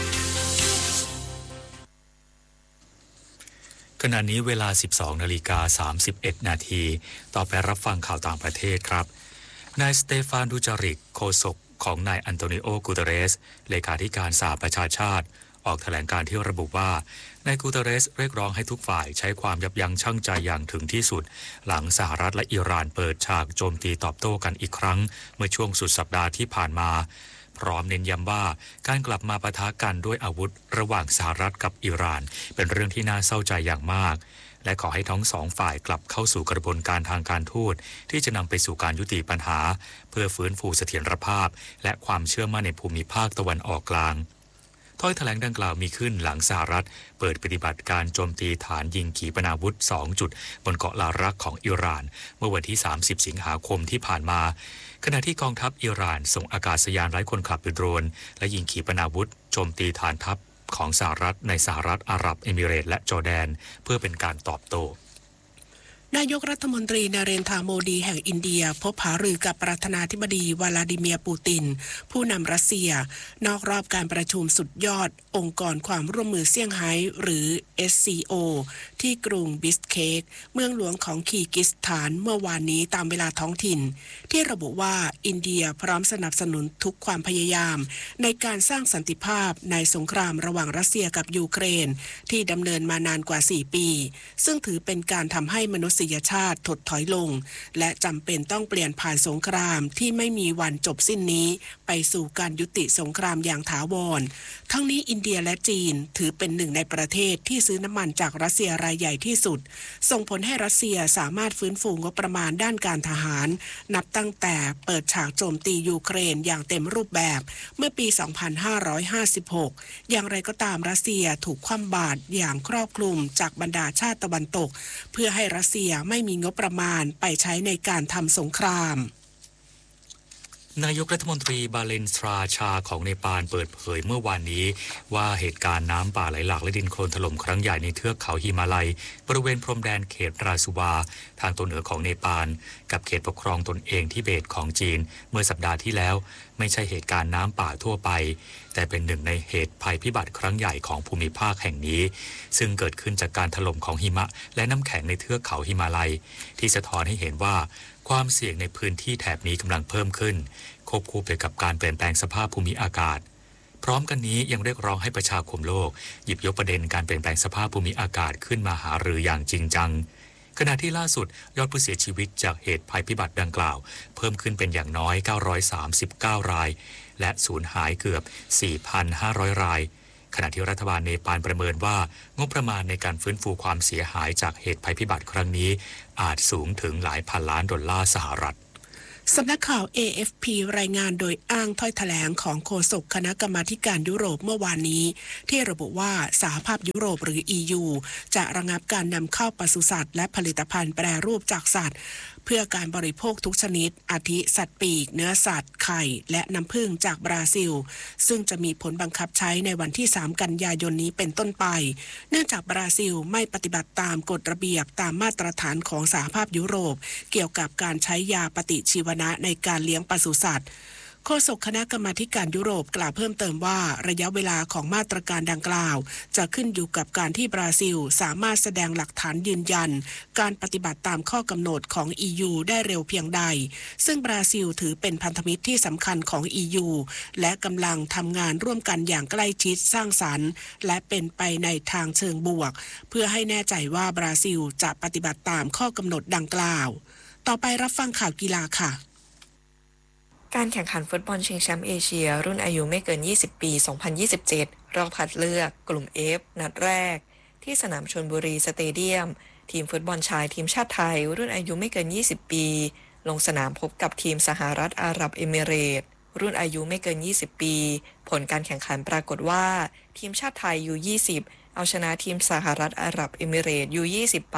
ขณะนี้เวลา 12:31 นาทีต่อไปรับฟังข่าวต่างประเทศครับนายสเตฟาน ดูจาริกโฆษกของนายอันโตนิโอ กูเตเรสเลขาธิการสหประชาชาติออกแถลงการที่ระบุว่านายกูเตเรสเรียกร้องให้ทุกฝ่ายใช้ความยับยั้งชั่งใจอย่างถึงที่สุดหลังสหรัฐและอิหร่านเปิดฉากโจมตีตอบโต้กันอีกครั้งเมื่อช่วงสุดสัปดาห์ที่ผ่านมาพร้อมเน้นย้ำว่าการกลับมาปะทะกันด้วยอาวุธระหว่างสหรัฐกับอิหร่านเป็นเรื่องที่น่าเศร้าใจอย่างมากและขอให้ทั้งสองฝ่ายกลับเข้าสู่กระบวนการทางการทูตที่จะนำไปสู่การยุติปัญหาเพื่อฟื้นฟูเสถียรภาพและความเชื่อมั่นในภูมิภาคตะวันออกกลางถ้อยแถลงดังกล่าวมีขึ้นหลังสหรัฐเปิดปฏิบัติการโจมตีฐานยิงขีปนาวุธ2จุดบนเกาะลารักของอิหร่านเมื่อวันที่30สิงหาคมที่ผ่านมาขณะที่กองทัพอิหร่านส่งอากาศยานไร้คนขับหรือโดรนและยิงขีปนาวุธโจมตีฐานทัพของสหรัฐในสหรัฐอาหรับเอมิเรตส์และจอร์แดนเพื่อเป็นการตอบโต้นายกรัฐมนตรีนเรนทรา โมดีแห่งอินเดียพบหารือกับประธานาธิบดีวลาดิเมียร์ ปูตินผู้นำรัสเซียนอกรอบการประชุมสุดยอดองค์กรความร่วมมือเซี่ยงไฮ้หรือ SCO ที่กรุงบิสเคกเมืองหลวงของคีร์กิสถานเมื่อวานนี้ตามเวลาท้องถิ่นที่ระบุว่าอินเดียพร้อมสนับสนุนทุกความพยายามในการสร้างสันติภาพในสงครามระหว่างรัสเซียกับยูเครนที่ดำเนินมานานกว่า4ปีซึ่งถือเป็นการทำให้มนุษยชาติถดถอยลงและจำเป็นต้องเปลี่ยนผ่านสงครามที่ไม่มีวันจบสิ้นนี้ไปสู่การยุติสงครามอย่างถาวรทั้งนี้อินเดียและจีนถือเป็นหนึ่งในประเทศที่ซื้อน้ำมันจากรัสเซียรายใหญ่ที่สุดส่งผลให้รัสเซียสามารถฟื้นฟูงบประมาณด้านการทหารนับตั้งแต่เปิดฉากโจมตียูเครนอย่างเต็มรูปแบบเมื่อปี 2556 อย่างไรก็ตามรัสเซียถูกคว่ำบาตรอย่างครอบคลุมจากบรรดาชาติตะวันตกเพื่อให้รัสเซียไม่มีงบประมาณไปใช้ในการทำสงครามนายกรัฐมนตรีบาเลนทราชาของเนปาลเปิดเผยเมื่อวานนี้ว่าเหตุการณ์น้ำป่าไหลหลากและดินโคลนถล่มครั้งใหญ่ในเทือกเขาหิมาลัยบริเวณพรมแดนเขตราสุวาทางตอนเหนือของเนปาลกับเขตปกครองตนเองทิเบตของจีนเมื่อสัปดาห์ที่แล้วไม่ใช่เหตุการณ์น้ำป่าทั่วไปแต่เป็นหนึ่งในเหตุภัยพิบัติครั้งใหญ่ของภูมิภาคแห่งนี้ซึ่งเกิดขึ้นจากการถล่มของหิมะและน้ำแข็งในเทือกเขาหิมาลัยที่สะท้อนให้เห็นว่าความเสี่ยงในพื้นที่แถบนี้กำลังเพิ่มขึ้นควบคู่ไปกับการเปลี่ยนแปลงสภาพภูมิอากาศพร้อมกันนี้ยังเรียกร้องให้ประชาคมโลกหยิบยกประเด็นการเปลี่ยนแปลงสภาพภูมิอากาศขึ้นมาหารืออย่างจริงจังขณะที่ล่าสุดยอดผู้เสียชีวิตจากเหตุภัยพิบัติดังกล่าวเพิ่มขึ้นเป็นอย่างน้อย939รายและสูญหายเกือบ 4,500 รายขณะที่รัฐบาลเนปาลประเมินว่างบประมาณในการฟื้นฟูความเสียหายจากเหตุภัยพิบัติครั้งนี้อาจสูงถึงหลายพันล้านดอลลาร์สหรัฐสำนักข่าว AFP รายงานโดยอ้างถ้อยแถลงของโฆษกคณะกรรมาการยุโรปเมื่อวานนี้ที่ระบุว่าสหภาพยุโรปหรือ EU จะระงับการนำเข้าปศุสัตว์และผลิตภัณฑ์แปรรูปจากสัตว์เพื่อการบริโภคทุกชนิดอาทิสัตว์ปีกเนื้อสัตว์ไข่และน้ำผึ้งจากบราซิลซึ่งจะมีผลบังคับใช้ในวันที่3กันยายนนี้เป็นต้นไปเนื่องจากบราซิลไม่ปฏิบัติตามกฎระเบียบตามมาตรฐานของสหภาพยุโรปเกี่ยวกับการใช้ยาปฏิชีวนะในการเลี้ยงปศุสัตว์โฆษกคณะกรรมาการยุโรปกล่าวเพิ่มเติมว่าระยะเวลาของมาตรการดังกล่าวจะขึ้นอยู่กับการที่บราซิลสามารถแสดงหลักฐานยืนยันการปฏิบัติตามข้อกำหนดของ EU ได้เร็วเพียงใดซึ่งบราซิลถือเป็นพันธมิตรที่สำคัญของ EU และกำลังทำงานร่วมกันอย่างใกล้ชิดสร้างสรรค์และเป็นไปในทางเชิงบวกเพื่อให้แน่ใจว่าบราซิลจะปฏิบัติตามข้อกำหนดดังกล่าวต่อไปรับฟังข่าวกีฬาค่ะการแข่งขันฟุตบอลชิงแชมป์เอเชียรุ่นอายุไม่เกิน20ปี2027รอบคัดเลือกกลุ่ม F นัดแรกที่สนามชลบุรีสเตเดียมทีมฟุตบอลชายทีมชาติไทยรุ่นอายุไม่เกิน20ปีลงสนามพบกับทีมสหรัฐอาหรับเอมิเรตส์รุ่นอายุไม่เกิน20ปีผลการแข่งขันปรากฏว่าทีมชาติไทย U20 เอาชนะทีมสหรัฐอาหรับเอมิเรตส์ U20 ไป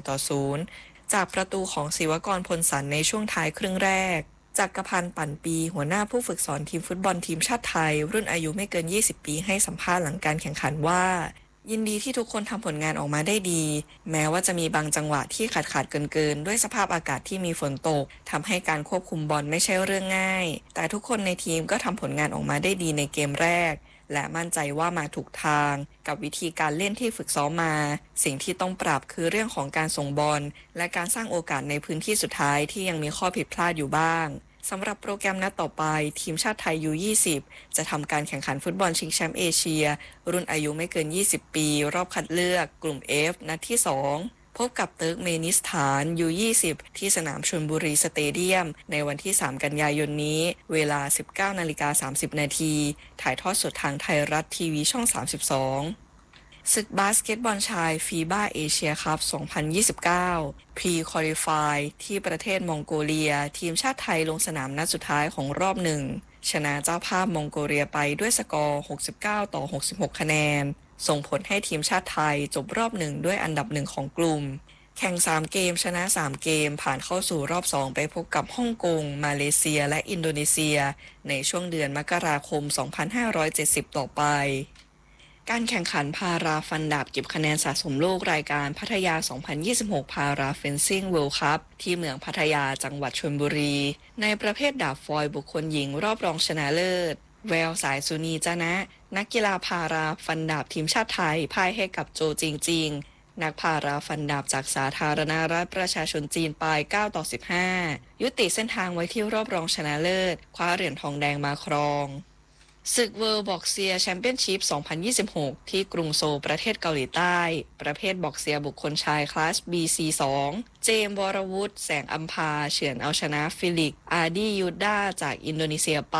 1-0จากประตูของศิวกรพลสันในช่วงท้ายครึ่งแรกจักรพันธ์ปั่นปีหัวหน้าผู้ฝึกสอนทีมฟุตบอลทีมชาติไทยรุ่นอายุไม่เกิน20ปีให้สัมภาษณ์หลังการแข่งขันว่ายินดีที่ทุกคนทำผลงานออกมาได้ดีแม้ว่าจะมีบางจังหวะที่ขาดเกินด้วยสภาพอากาศที่มีฝนตกทำให้การควบคุมบอลไม่ใช่เรื่องง่ายแต่ทุกคนในทีมก็ทำผลงานออกมาได้ดีในเกมแรกและมั่นใจว่ามาถูกทางกับวิธีการเล่นที่ฝึกซ้อมมาสิ่งที่ต้องปรับคือเรื่องของการส่งบอลและการสร้างโอกาสในพื้นที่สุดท้ายที่ยังมีข้อผิดพลาดอยู่บ้างสำหรับโปรแกรมนัดต่อไปทีมชาติไทย U20 จะทำการแข่งขันฟุตบอลชิงแชมป์เอเชียรุ่นอายุไม่เกิน20ปีรอบคัดเลือกกลุ่ม F นัดที่2พบกับเติร์กเมนิสถาน U20 ที่สนามชลบุรีสเตเดียมในวันที่3กันยายนนี้เวลา 19:30 น.ถ่ายทอดสดทางไทยรัฐทีวีช่อง32ศึกบาสเกตบอลชายฟีบ้าเอเชียคัพ 2029 Pre-Qualify ที่ประเทศมองโกเลียทีมชาติไทยลงสนามนัดสุดท้ายของรอบหนึ่งชนะเจ้าภาพมองโกเลียไปด้วยสกอร์69-66คะแนนส่งผลให้ทีมชาติไทยจบรอบหนึ่งด้วยอันดับหนึ่งของกลุ่มแข่ง3เกมชนะ3เกมผ่านเข้าสู่รอบ2ไปพบกับฮ่องกงมาเลเซียและอินโดนีเซียในช่วงเดือนมกราคม 2570 ต่อไปการแข่งขันพาราฟันดาบเก็บคะแนนสะสมโลกรายการพัทยา 2026 พาราเฟนซิ่งเวิลด์คัพที่เมืองพัทยาจังหวัดชลบุรีในประเภทดาบฟอยล์บุคคลหญิงรอบรองชนะเลิศแววสายสุนีจนะนักกีฬาพาราฟันดาบทีมชาติไทยพ่ายให้กับโจจริงนักพาราฟันดาบจากสาธารณรัฐประชาชนจีนไป9-15ยุติเส้นทางไว้ที่รอบรองชนะเลิศคว้าเหรียญทองแดงมาครองศึกเวิลด์บ็อกเซียแชมเปี้ยนชิพ 2026 ที่กรุงโซลประเทศเกาหลีใต้ประเภทบ็อกเซียบุคคลชายคลาส BC2 เจมส์วรวุฒิแสงอัมพาเฉือนเอาชนะฟิลิกอาร์ดียูดาจากอินโดนีเซียไป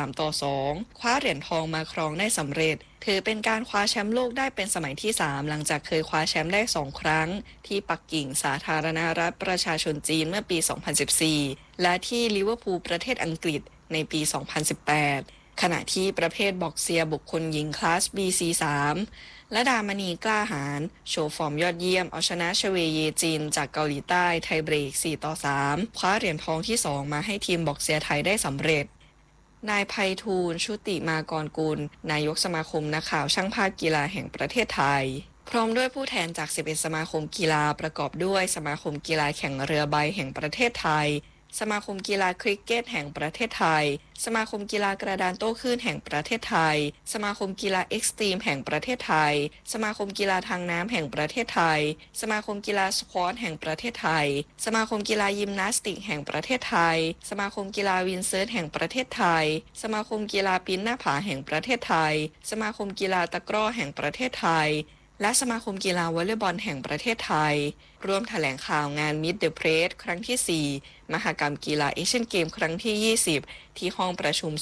3-2คว้าเหรียญทองมาครองได้สำเร็จถือเป็นการคว้าแชมป์โลกได้เป็นสมัยที่3หลังจากเคยคว้าแชมป์ได้2ครั้งที่ปักกิ่งสาธารณรัฐประชาชนจีนเมื่อปี 2014 และที่ลิเวอร์พูลประเทศอังกฤษในปี 2018ขณะที่ประเภทบ็อกเซียบุคคลหญิงคลาส BC3 และดามณีกล้าหาญโชว์ฟอร์มยอดเยี่ยมเอาชนะชเวเยจินจากเกาหลีใต้ไทเบรก4-3คว้าเหรียญทองที่2มาให้ทีมบ็อกเซียไทยได้สำเร็จนายไพฑูรย์ชุติมากรกุลนายกสมาคมนักข่าวช่างภาพกีฬาแห่งประเทศไทยพร้อมด้วยผู้แทนจาก11สมาคมกีฬาประกอบด้วยสมาคมกีฬาแข่งเรือใบแห่งประเทศไทยสมาคมกีฬาคริกเก็ตแห่งประเทศไทยสมาคมกีฬากระดานโต้คลื่นแห่งประเทศไทยสมาคมกีฬาเอ็กซ์ตรีมแห่งประเทศไทยสมาคมกีฬาทางน้ำแห่งประเทศไทยสมาคมกีฬาสควอชแห่งประเทศไทยสมาคมกีฬายิมนาสติกแห่งประเทศไทยสมาคมกีฬาวินเซิร์ฟแห่งประเทศไทยสมาคมกีฬาปีนหน้าผาแห่งประเทศไทยสมาคมกีฬาตะกร้อแห่งประเทศไทยและสมาคมกีฬาวอลเลย์บอลแห่งประเทศไทยร่วมแถลงข่าวงาน Meet the Press ครั้งที่ 4 มหกรรมกีฬาเอเชียนเกมครั้งที่ 20 ที่ห้องประชุม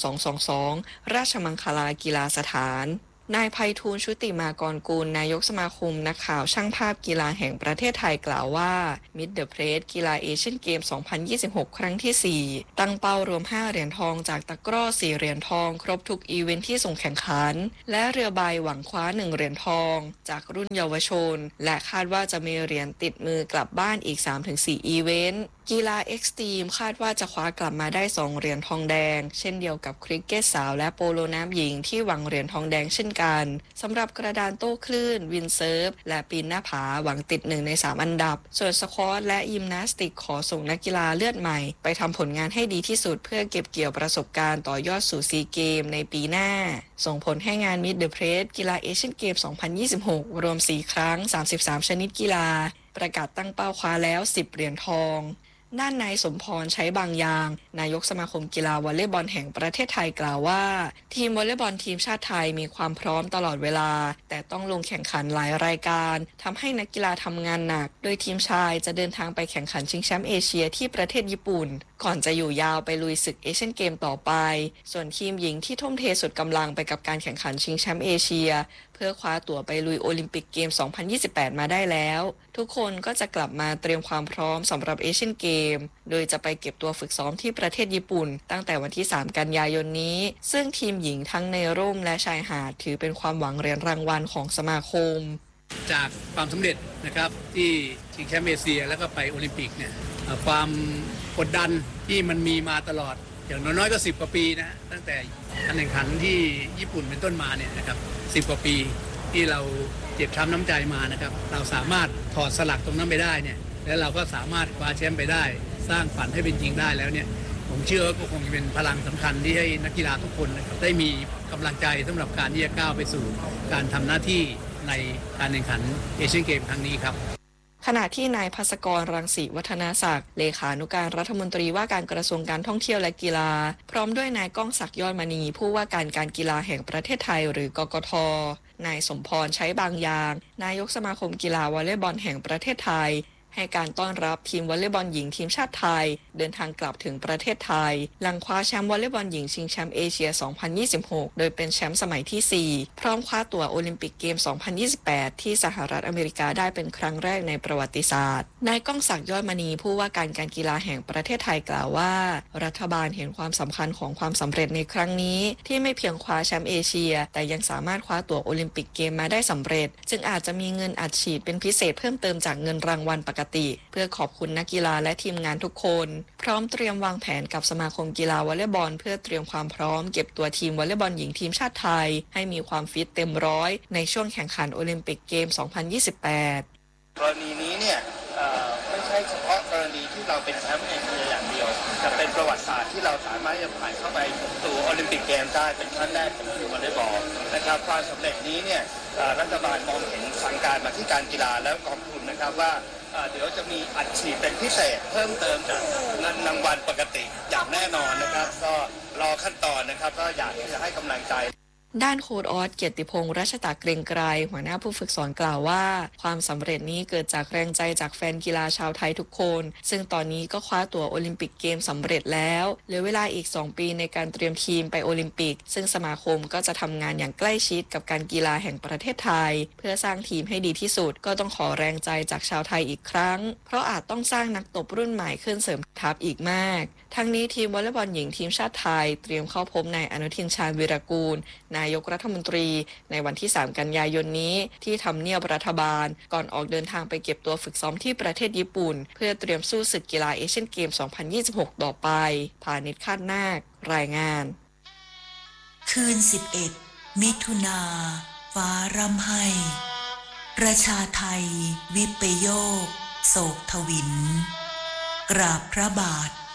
222 ราชมังคลากีฬาสถานนายไพฑูรย์ ชุติมากรกูลนายกสมาคมนักข่าวช่างภาพกีฬาแห่งประเทศไทยกล่าวว่า Meet the Press กีฬาเอเชียนเกม 2026 ครั้งที่ 4 ตั้งเป้ารวม 5 เหรียญทองจากตะกร้อ 4 เหรียญทองครบทุกอีเวนท์ที่ส่งแข่งขันและเรือใบหวังคว้า 1 เหรียญทองจากรุ่นเยาวชนและคาดว่าจะมีเหรียญติดมือกลับบ้านอีก 3-4 อีเวนต์กีฬาเอ็กซ์ตรีมคาดว่าจะคว้ากลับมาได้ 2 เหรียญทองแดงเช่นเดียวกับคริกเก็ตสาวและโปโลน้ำหญิงที่หวังเหรียญทองแดงเช่นกันสำหรับกระดานโต้คลื่นวินเซิร์ฟและปีนหน้าผาหวังติด1 ใน 3 อันดับส่วนสควอชและยิมนาสติกขอส่งนักกีฬาเลือดใหม่ไปทำผลงานให้ดีที่สุดเพื่อเก็บเกี่ยวประสบการณ์ต่อยอดสู่ซีเกมในปีหน้าส่งผลให้งาน Meet the Press กีฬาเอเชียนเกม 2026 รวม 4 ครั้ง 33 ชนิดกีฬาประกาศตั้งเป้าคว้าแล้ว 10 เหรียญทองด้านนายสมพรใช้บางอย่างนายกสมาคมกีฬาวอลเลย์บอลแห่งประเทศไทยกล่าวว่าทีมวอลเลย์บอลทีมชาติไทยมีความพร้อมตลอดเวลาแต่ต้องลงแข่งขันหลายรายการทำให้นักกีฬาทำงานหนักโดยทีมชายจะเดินทางไปแข่งขันชิงแชมป์เอเชียที่ประเทศญี่ปุ่นก่อนจะอยู่ยาวไปลุยศึกเอเชียนเกมต่อไปส่วนทีมหญิงที่ทุ่มเทสุดกำลังไปกับการแข่งขันชิงแชมป์เอเชียเพื่อคว้าตั๋วไปลุยโอลิมปิกเกม 2028 มาได้แล้วทุกคนก็จะกลับมาเตรียมความพร้อมสำหรับเอเชียนเกมโดยจะไปเก็บตัวฝึกซ้อมที่ประเทศญี่ปุ่นตั้งแต่วันที่ 3 กันยายนนี้ซึ่งทีมหญิงทั้งในร่มและชายหาดถือเป็นความหวังเหรียญรางวัลของสมาคมจากความสำเร็จนะครับที่ชิงแชมป์เอเชียแล้วก็ไปโอลิมปิกเนี่ยความกดดันที่มันมีมาตลอดอย่างน้อยๆก็10 กว่าปีนะตั้งแต่การแข่งขันที่ญี่ปุ่นเป็นต้นมาเนี่ยนะครับ10 กว่าปีที่เราเจ็บช้ำน้ำใจมานะครับเราสามารถถอดสลักตรงนั้นไปได้เนี่ยแล้วเราก็สามารถคว้าแชมป์ไปได้สร้างฝันให้เป็นจริงได้แล้วเนี่ยผมเชื่อว่าก็คงจะเป็นพลังสำคัญที่ให้นักกีฬาทุกคนนะครับได้มีกำลังใจสำหรับการที่จะก้าวไปสู่การทำหน้าที่ในการแข่งขันเอเชียนเกมครั้งนี้ครับขณะที่นายภศกร รังสีวัฒนาศักดิ์เลขานุการรัฐมนตรีว่าการกระทรวงการท่องเที่ยวและกีฬาพร้อมด้วยนายก้องศักดิ์ยอดมณีผู้ว่าการการกีฬาแห่งประเทศไทยหรือกกท.นายสมพรใช้บางอย่างนายกสมาคมกีฬาวอลเลย์บอลแห่งประเทศไทยให้การต้อนรับทีมวอลเลย์บอลหญิงทีมชาติไทยเดินทางกลับถึงประเทศไทยหลังคว้าแชมป์วอลเลย์บอลหญิงชิงแชมป์เอเชีย 2026 โดยเป็นแชมป์สมัยที่ 4 พร้อมคว้าตั๋วโอลิมปิกเกม 2028 ที่สหรัฐอเมริกาได้เป็นครั้งแรกในประวัติศาสตร์นายก้องศักดิ์ยอดมณีผู้ว่าการการกีฬาแห่งประเทศไทยกล่าวว่ารัฐบาลเห็นความสำคัญของความสำเร็จในครั้งนี้ที่ไม่เพียงคว้าแชมป์เอเชียแต่ยังสามารถคว้าตั๋วโอลิมปิกเกมมาได้สำเร็จจึงอาจจะมีเงินอัดฉีดเป็นพิเศษเพิ่มเติมจากเงินรางวัลปกติเพื่อขอบคุณนักกีฬาและทีมงานทุกคนพร้อมเตรียมวางแผนกับสมาคมกีฬาวอลเลย์บอลเพื่อเตรียมความพร้อมเก็บตัวทีมวอลเลย์บอลหญิงทีมชาติไทยให้มีความฟิตเต็มร้อยในช่วงแข่งขันโอลิมปิกเกม 2028 กรณีนี้เนี่ยไม่ใช่เฉพาะกรณีที่เราเป็นแชมป์เอเชียอย่างเดียวแต่เป็นประวัติศาสตร์ที่เราสามารถจะผ่านเข้าไปสู่โอลิมปิกเกมได้เป็นครั้งแรกของทีมวอลเลย์บอลนะครับความสำเร็จนี้เนี่ยรัฐบาลมองเห็นสั่งการมาที่การกีฬาแล้วกองทุนนะครับว่าเดี๋ยวจะมีอัดฉีดเป็นพิเศษเพิ่มเติมจากเงินรางวัลปกติอย่างแน่นอนนะครับก็รอขั้นตอนนะครับก็อยากที่จะให้กำลังใจด้านโค้ชออสเกียรติพงษ์รัชตะเกรียงไกรหัวหน้าผู้ฝึกสอนกล่าวว่าความสำเร็จนี้เกิดจากแรงใจจากแฟนกีฬาชาวไทยทุกคนซึ่งตอนนี้ก็คว้าตั๋วโอลิมปิกเกมสำเร็จแล้วเหลือเวลาอีก2 ปีในการเตรียมทีมไปโอลิมปิกซึ่งสมาคมก็จะทำงานอย่างใกล้ชิดกับการกีฬาแห่งประเทศไทยเพื่อสร้างทีมให้ดีที่สุดก็ต้องขอแรงใจจากชาวไทยอีกครั้งเพราะอาจต้องสร้างนักตบรุ่นใหม่ขึ้นเสริมทัพอีกมากทั้งนี้ทีมวอลเลย์บอลหญิงทีมชาติไทยเตรียมเข้าพบนายอนุทินชาญวีรกูลนายกรัฐมนตรีในวันที่ 3 กันยายนนี้ที่ทำเนียบรัฐบาลก่อนออกเดินทางไปเก็บตัวฝึกซ้อมที่ประเทศญี่ปุ่นเพื่อเตรียมสู้ศึกกีฬาเอเชียนเกม 2026 ต่อไปพาณิชย์คาดนาครายงานคืน 11 มิถุนาฟ้าร่ำไห้ประชาไทยวิปโยคโศกทวินกราบพระบาท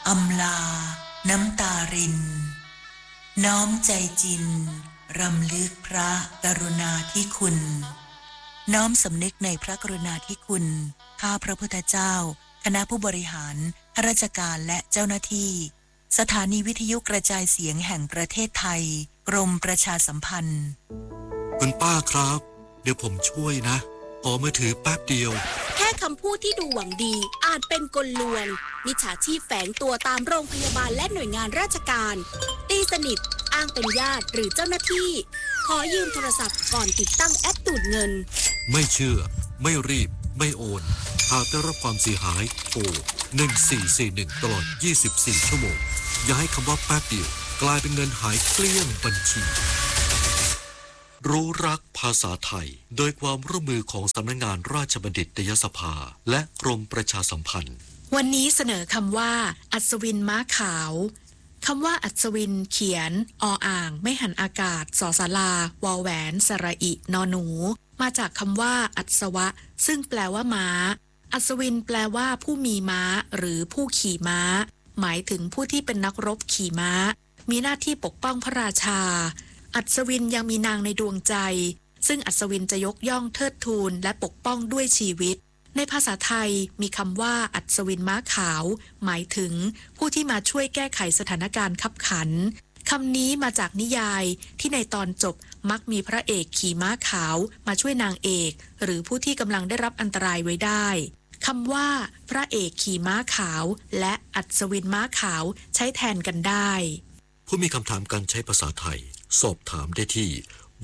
อำลาน้ำตารินน้อมใจจินรำลึกพระกรุณาธิคุณน้อมสำนึกในพระกรุณาธิคุณข้าพระพุทธเจ้าคณะผู้บริหารข้าราชการและเจ้าหน้าที่สถานีวิทยุกระจายเสียงแห่งประเทศไทยกรมประชาสัมพันธ์คุณป้าครับเดี๋ยวผมช่วยนะขอมือถือแป๊บเดียวแค่คำพูดที่ดูหวังดีอาจเป็นกลลวงมิจฉาชีพแฝงตัวตามโรงพยาบาลและหน่วยงานราชการตีสนิทอ้างเป็นญาติหรือเจ้าหน้าที่ขอยืมโทรศัพท์ก่อนติดตั้งแอปดูดเงินไม่เชื่อไม่รีบไม่โอนหากได้รับความเสียหายโทร1441ตลอด24ชั่วโมงอย่าให้คำว่าแป๊บเดียวกลายเป็นเงินหายเกลี้ยงบัญชีรู้รักภาษาไทยโดยความร่วมมือของสำนักงานราชบัณฑิตยสภาและกรมประชาสัมพันธ์วันนี้เสนอคำว่าอัศวินม้าขาวคำว่าอัศวินเขียนออ่างไม่หันอากาศสอศาลาวอแหวนสระอินอหนูมาจากคำว่าอัศวะซึ่งแปลว่าม้าอัศวินแปลว่าผู้มีม้าหรือผู้ขี่ม้าหมายถึงผู้ที่เป็นนักรบขี่ม้ามีหน้าที่ปกป้องพระราชาอัศวินยังมีนางในดวงใจซึ่งอัศวินจะยกย่องเทิดทูนและปกป้องด้วยชีวิตในภาษาไทยมีคำว่าอัศวินม้าขาวหมายถึงผู้ที่มาช่วยแก้ไขสถานการณ์คับขันคำนี้มาจากนิยายที่ในตอนจบมักมีพระเอกขี่ม้าขาวมาช่วยนางเอกหรือผู้ที่กำลังได้รับอันตรายไว้ได้คำว่าพระเอกขี่ม้าขาวและอัศวินม้าขาวใช้แทนกันได้ผู้มีคำถามการใช้ภาษาไทยสอบถามได้ที่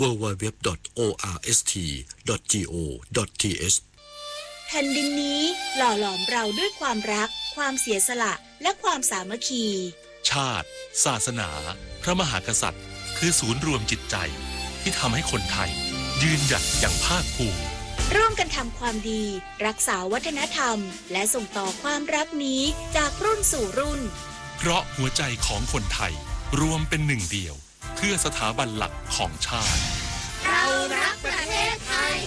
www.orst.go.th แผ่นดินนี้หล่อหลอมเราด้วยความรักความเสียสละและความสามัคคีชาติศาสนาพระมหากษัตริย์คือศูนย์รวมจิตใจที่ทำให้คนไทยยืนหยัดอย่างภาคภูมิร่วมกันทำความดีรักษาวัฒนธรรมและส่งต่อความรักนี้จากรุ่นสู่รุ่นเพราะหัวใจของคนไทยรวมเป็นหนึ่งเดียวเพื่อสถาบันหลักของชาติเรารักประเทศไทย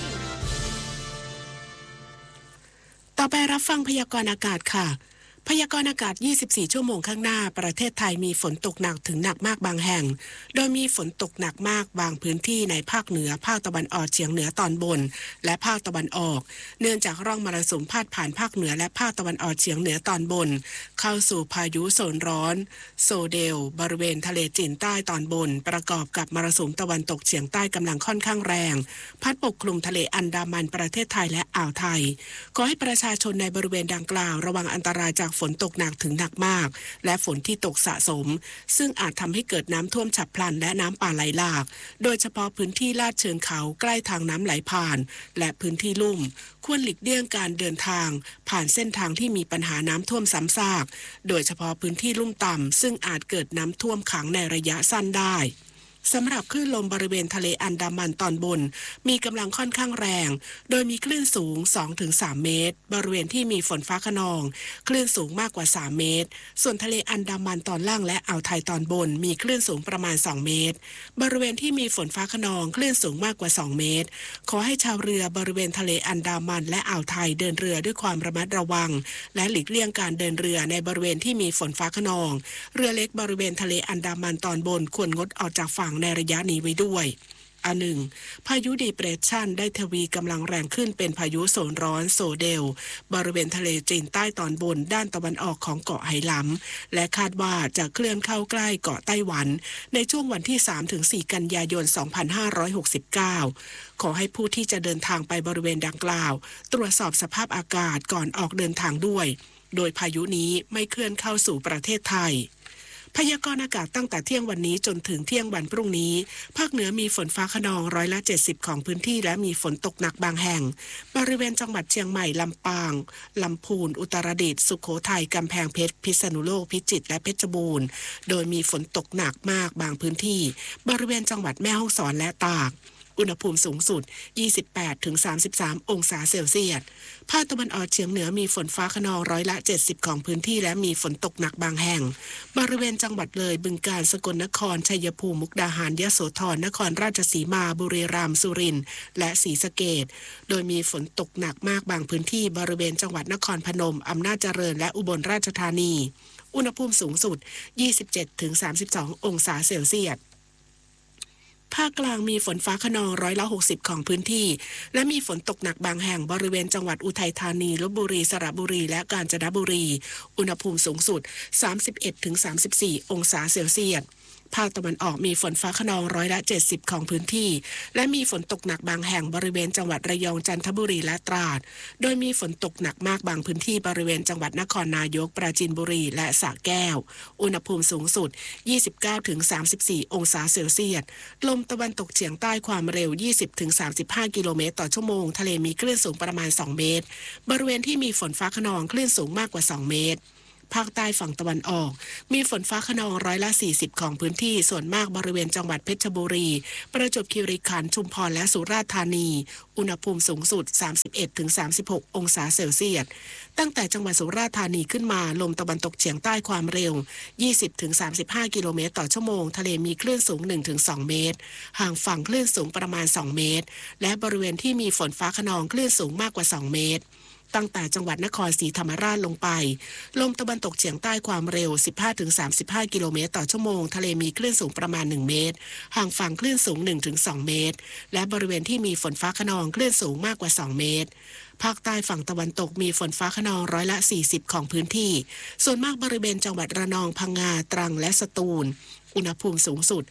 ต่อไปรับฟังพยากรณ์อากาศค่ะพยากรณ์อากาศ24ชั่วโมงข้างหน้าประเทศไทยมีฝนตกหนักถึงหนักมากบางแห่งโดยมีฝนตกหนักมากบางพื้นที่ในภาคเหนือภาคตะวันออกเฉียงเหนือตอนบนและภาคตะวันออกเนื่องจากร่องมรสุมพาดผ่านภาคเหนือและภาคตะวันออกเฉียงเหนือตอนบนเข้าสู่พายุโซนร้อนโซเดลบริเวณทะเลจีนใต้ตอนบนประกอบกับมรสุมตะวันตกเฉียงใต้กำลังค่อนข้างแรงพัดปกคลุมทะเลอันดามันประเทศไทยและอ่าวไทยขอให้ประชาชนในบริเวณดังกล่าวระวังอันตรายจากฝนตกหนักถึงหนักมากและฝนที่ตกสะสมซึ่งอาจทำให้เกิดน้ำท่วมฉับพลันและน้ำป่าไหลหลากโดยเฉพาะพื้นที่ลาดเชิงเขาใกล้ทางน้ำไหลผ่านและพื้นที่ลุ่มควรหลีกเลี่ยงการเดินทางผ่านเส้นทางที่มีปัญหาน้ำท่วมซ้ำซากโดยเฉพาะพื้นที่ลุ่มต่ำซึ่งอาจเกิดน้ำท่วมขังในระยะสั้นได้สำหรับคลื่นลมบริเวณทะเลอันดามันตอนบนมีกำลังค่อนข้างแรงโดยมีคลื่นสูง 2-3 เมตรบริเวณที่มีฝนฟ้าคะนองคลื่นสูงมากกว่า3เมตรส่วนทะเลอันดามันตอนล่างและอ่าวไทยตอนบนมีคลื่นสูงประมาณ2เมตรบริเวณที่มีฝนฟ้าคะนองคลื่นสูงมากกว่า2เมตรขอให้ชาวเรือบริเวณทะเลอันดามันและอ่าวไทยเดินเรือด้วยความระมัดระวังและหลีกเลี่ยงการเดินเรือในบริเวณที่มีฝนฟ้าคะนองเรือเล็กบริเวณทะเลอันดามันตอนบนควรงดออกจากฝั่งในระยะนี้ไว้ด้วยอันหนึ่งพายุดีเปรสชันได้ทวีกำลังแรงขึ้นเป็นพายุโซนร้อนโซเดลบริเวณทะเลจีนใต้ตอนบนด้านตะวันออกของเกาะไหหลำและคาดว่าจะเคลื่อนเข้าใกล้เกาะไต้หวันในช่วงวันที่ 3-4 กันยายน 2569ขอให้ผู้ที่จะเดินทางไปบริเวณดังกล่าวตรวจสอบสภาพอากาศก่อนออกเดินทางด้วยโดยพายุนี้ไม่เคลื่อนเข้าสู่ประเทศไทยพยากรณ์อากาศตั้งแต่เที่ยงวันนี้จนถึงเที่ยงวันพรุ่งนี้ภาคเหนือมีฝนฟ้าคะนอง70%ของพื้นที่และมีฝนตกหนักบางแห่งบริเวณจังหวัดเชียงใหม่ลำปางลำพูนอุตรดิตถ์สุโขทัยกำแพงเพชรพิษณุโลกพิจิตรและเพชรบูรณ์โดยมีฝนตกหนักมากบางพื้นที่บริเวณจังหวัดแม่ฮ่องสอนและตากอุณหภูมิสูงสุด 28-33 องศาเซลเซียสภาคตะวันออกเฉียงเหนือมีฝนฟ้าคะนอง70%ของพื้นที่และมีฝนตกหนักบางแห่งบริเวณจังหวัดเลยบึงกาฬสกลนครชัยภูมิมุกดาหารยโสธรนครราชสีมาบุรีรัมย์สุรินทร์และศรีสะเกษโดยมีฝนตกหนักมากบางพื้นที่บริเวณจังหวัดนครพนมอำนาจเจริญและอุบลราชธานีอุณหภูมิสูงสุด 27-32 องศาเซลเซียสภาคกลางมีฝนฟ้าคะนอง60%ของพื้นที่และมีฝนตกหนักบางแห่งบริเวณจังหวัดอุทัยธานีลพบุรีสระบุรีและกาญจนบุรีอุณหภูมิสูงสุด 31-34 องศาเซลเซียสภาคตะวันออกมีฝนฟ้าคะนอง70%ของพื้นที่และมีฝนตกหนักบางแห่งบริเวณจังหวัดระยองจันทบุรีและตราดโดยมีฝนตกหนักมากบางพื้นที่บริเวณจังหวัดนครนายกปราจีนบุรีและสระแก้วอุณหภูมิสูงสุด 29-34 องศาเซลเซียสลมตะวันตกเฉียงใต้ความเร็ว 20-35 กิโลเมตรต่อชั่วโมงทะเลมีคลื่นสูงประมาณ2เมตรบริเวณที่มีฝนฟ้าคะนองคลื่นสูงมากกว่า2เมตรภาคใต้ฝั่งตะวันออกมีฝนฟ้าคะนอง40%ของพื้นที่ส่วนมากบริเวณจังหวัดเพชรบุรีประจวบคีรีขันธ์ชุมพรและสุราษฎร์ธานีอุณหภูมิสูงสุด 31-36 องศาเซลเซียสตั้งแต่จังหวัดสุราษฎร์ธานีขึ้นมาลมตะวันตกเฉียงใต้ความเร็ว 20-35 กิโลเมตรต่อชั่วโมงทะเลมีคลื่นสูง 1-2 เมตรห่างฝั่งคลื่นสูงประมาณ2เมตรและบริเวณที่มีฝนฟ้าคะนองคลื่นสูงมากกว่า2เมตรตั้งแต่จังหวัดนครศรีธรรมราชลงไปลมตะวันตกเฉียงใต้ความเร็ว 15-35 กิโลเมตรต่อชั่วโมงทะเลมีคลื่นสูงประมาณ1เมตรห่างฝั่งคลื่นสูง 1-2 เมตรและบริเวณที่มีฝนฟ้าคะนองคลื่นสูงมากกว่า2เมตรภาคใต้ฝั่งตะวันตกมีฝนฟ้าคะนอง40%ของพื้นที่ส่วนมากบริเวณจังหวัดระนองพังงาตรังและสตูลอุณหภูมิสูงสุด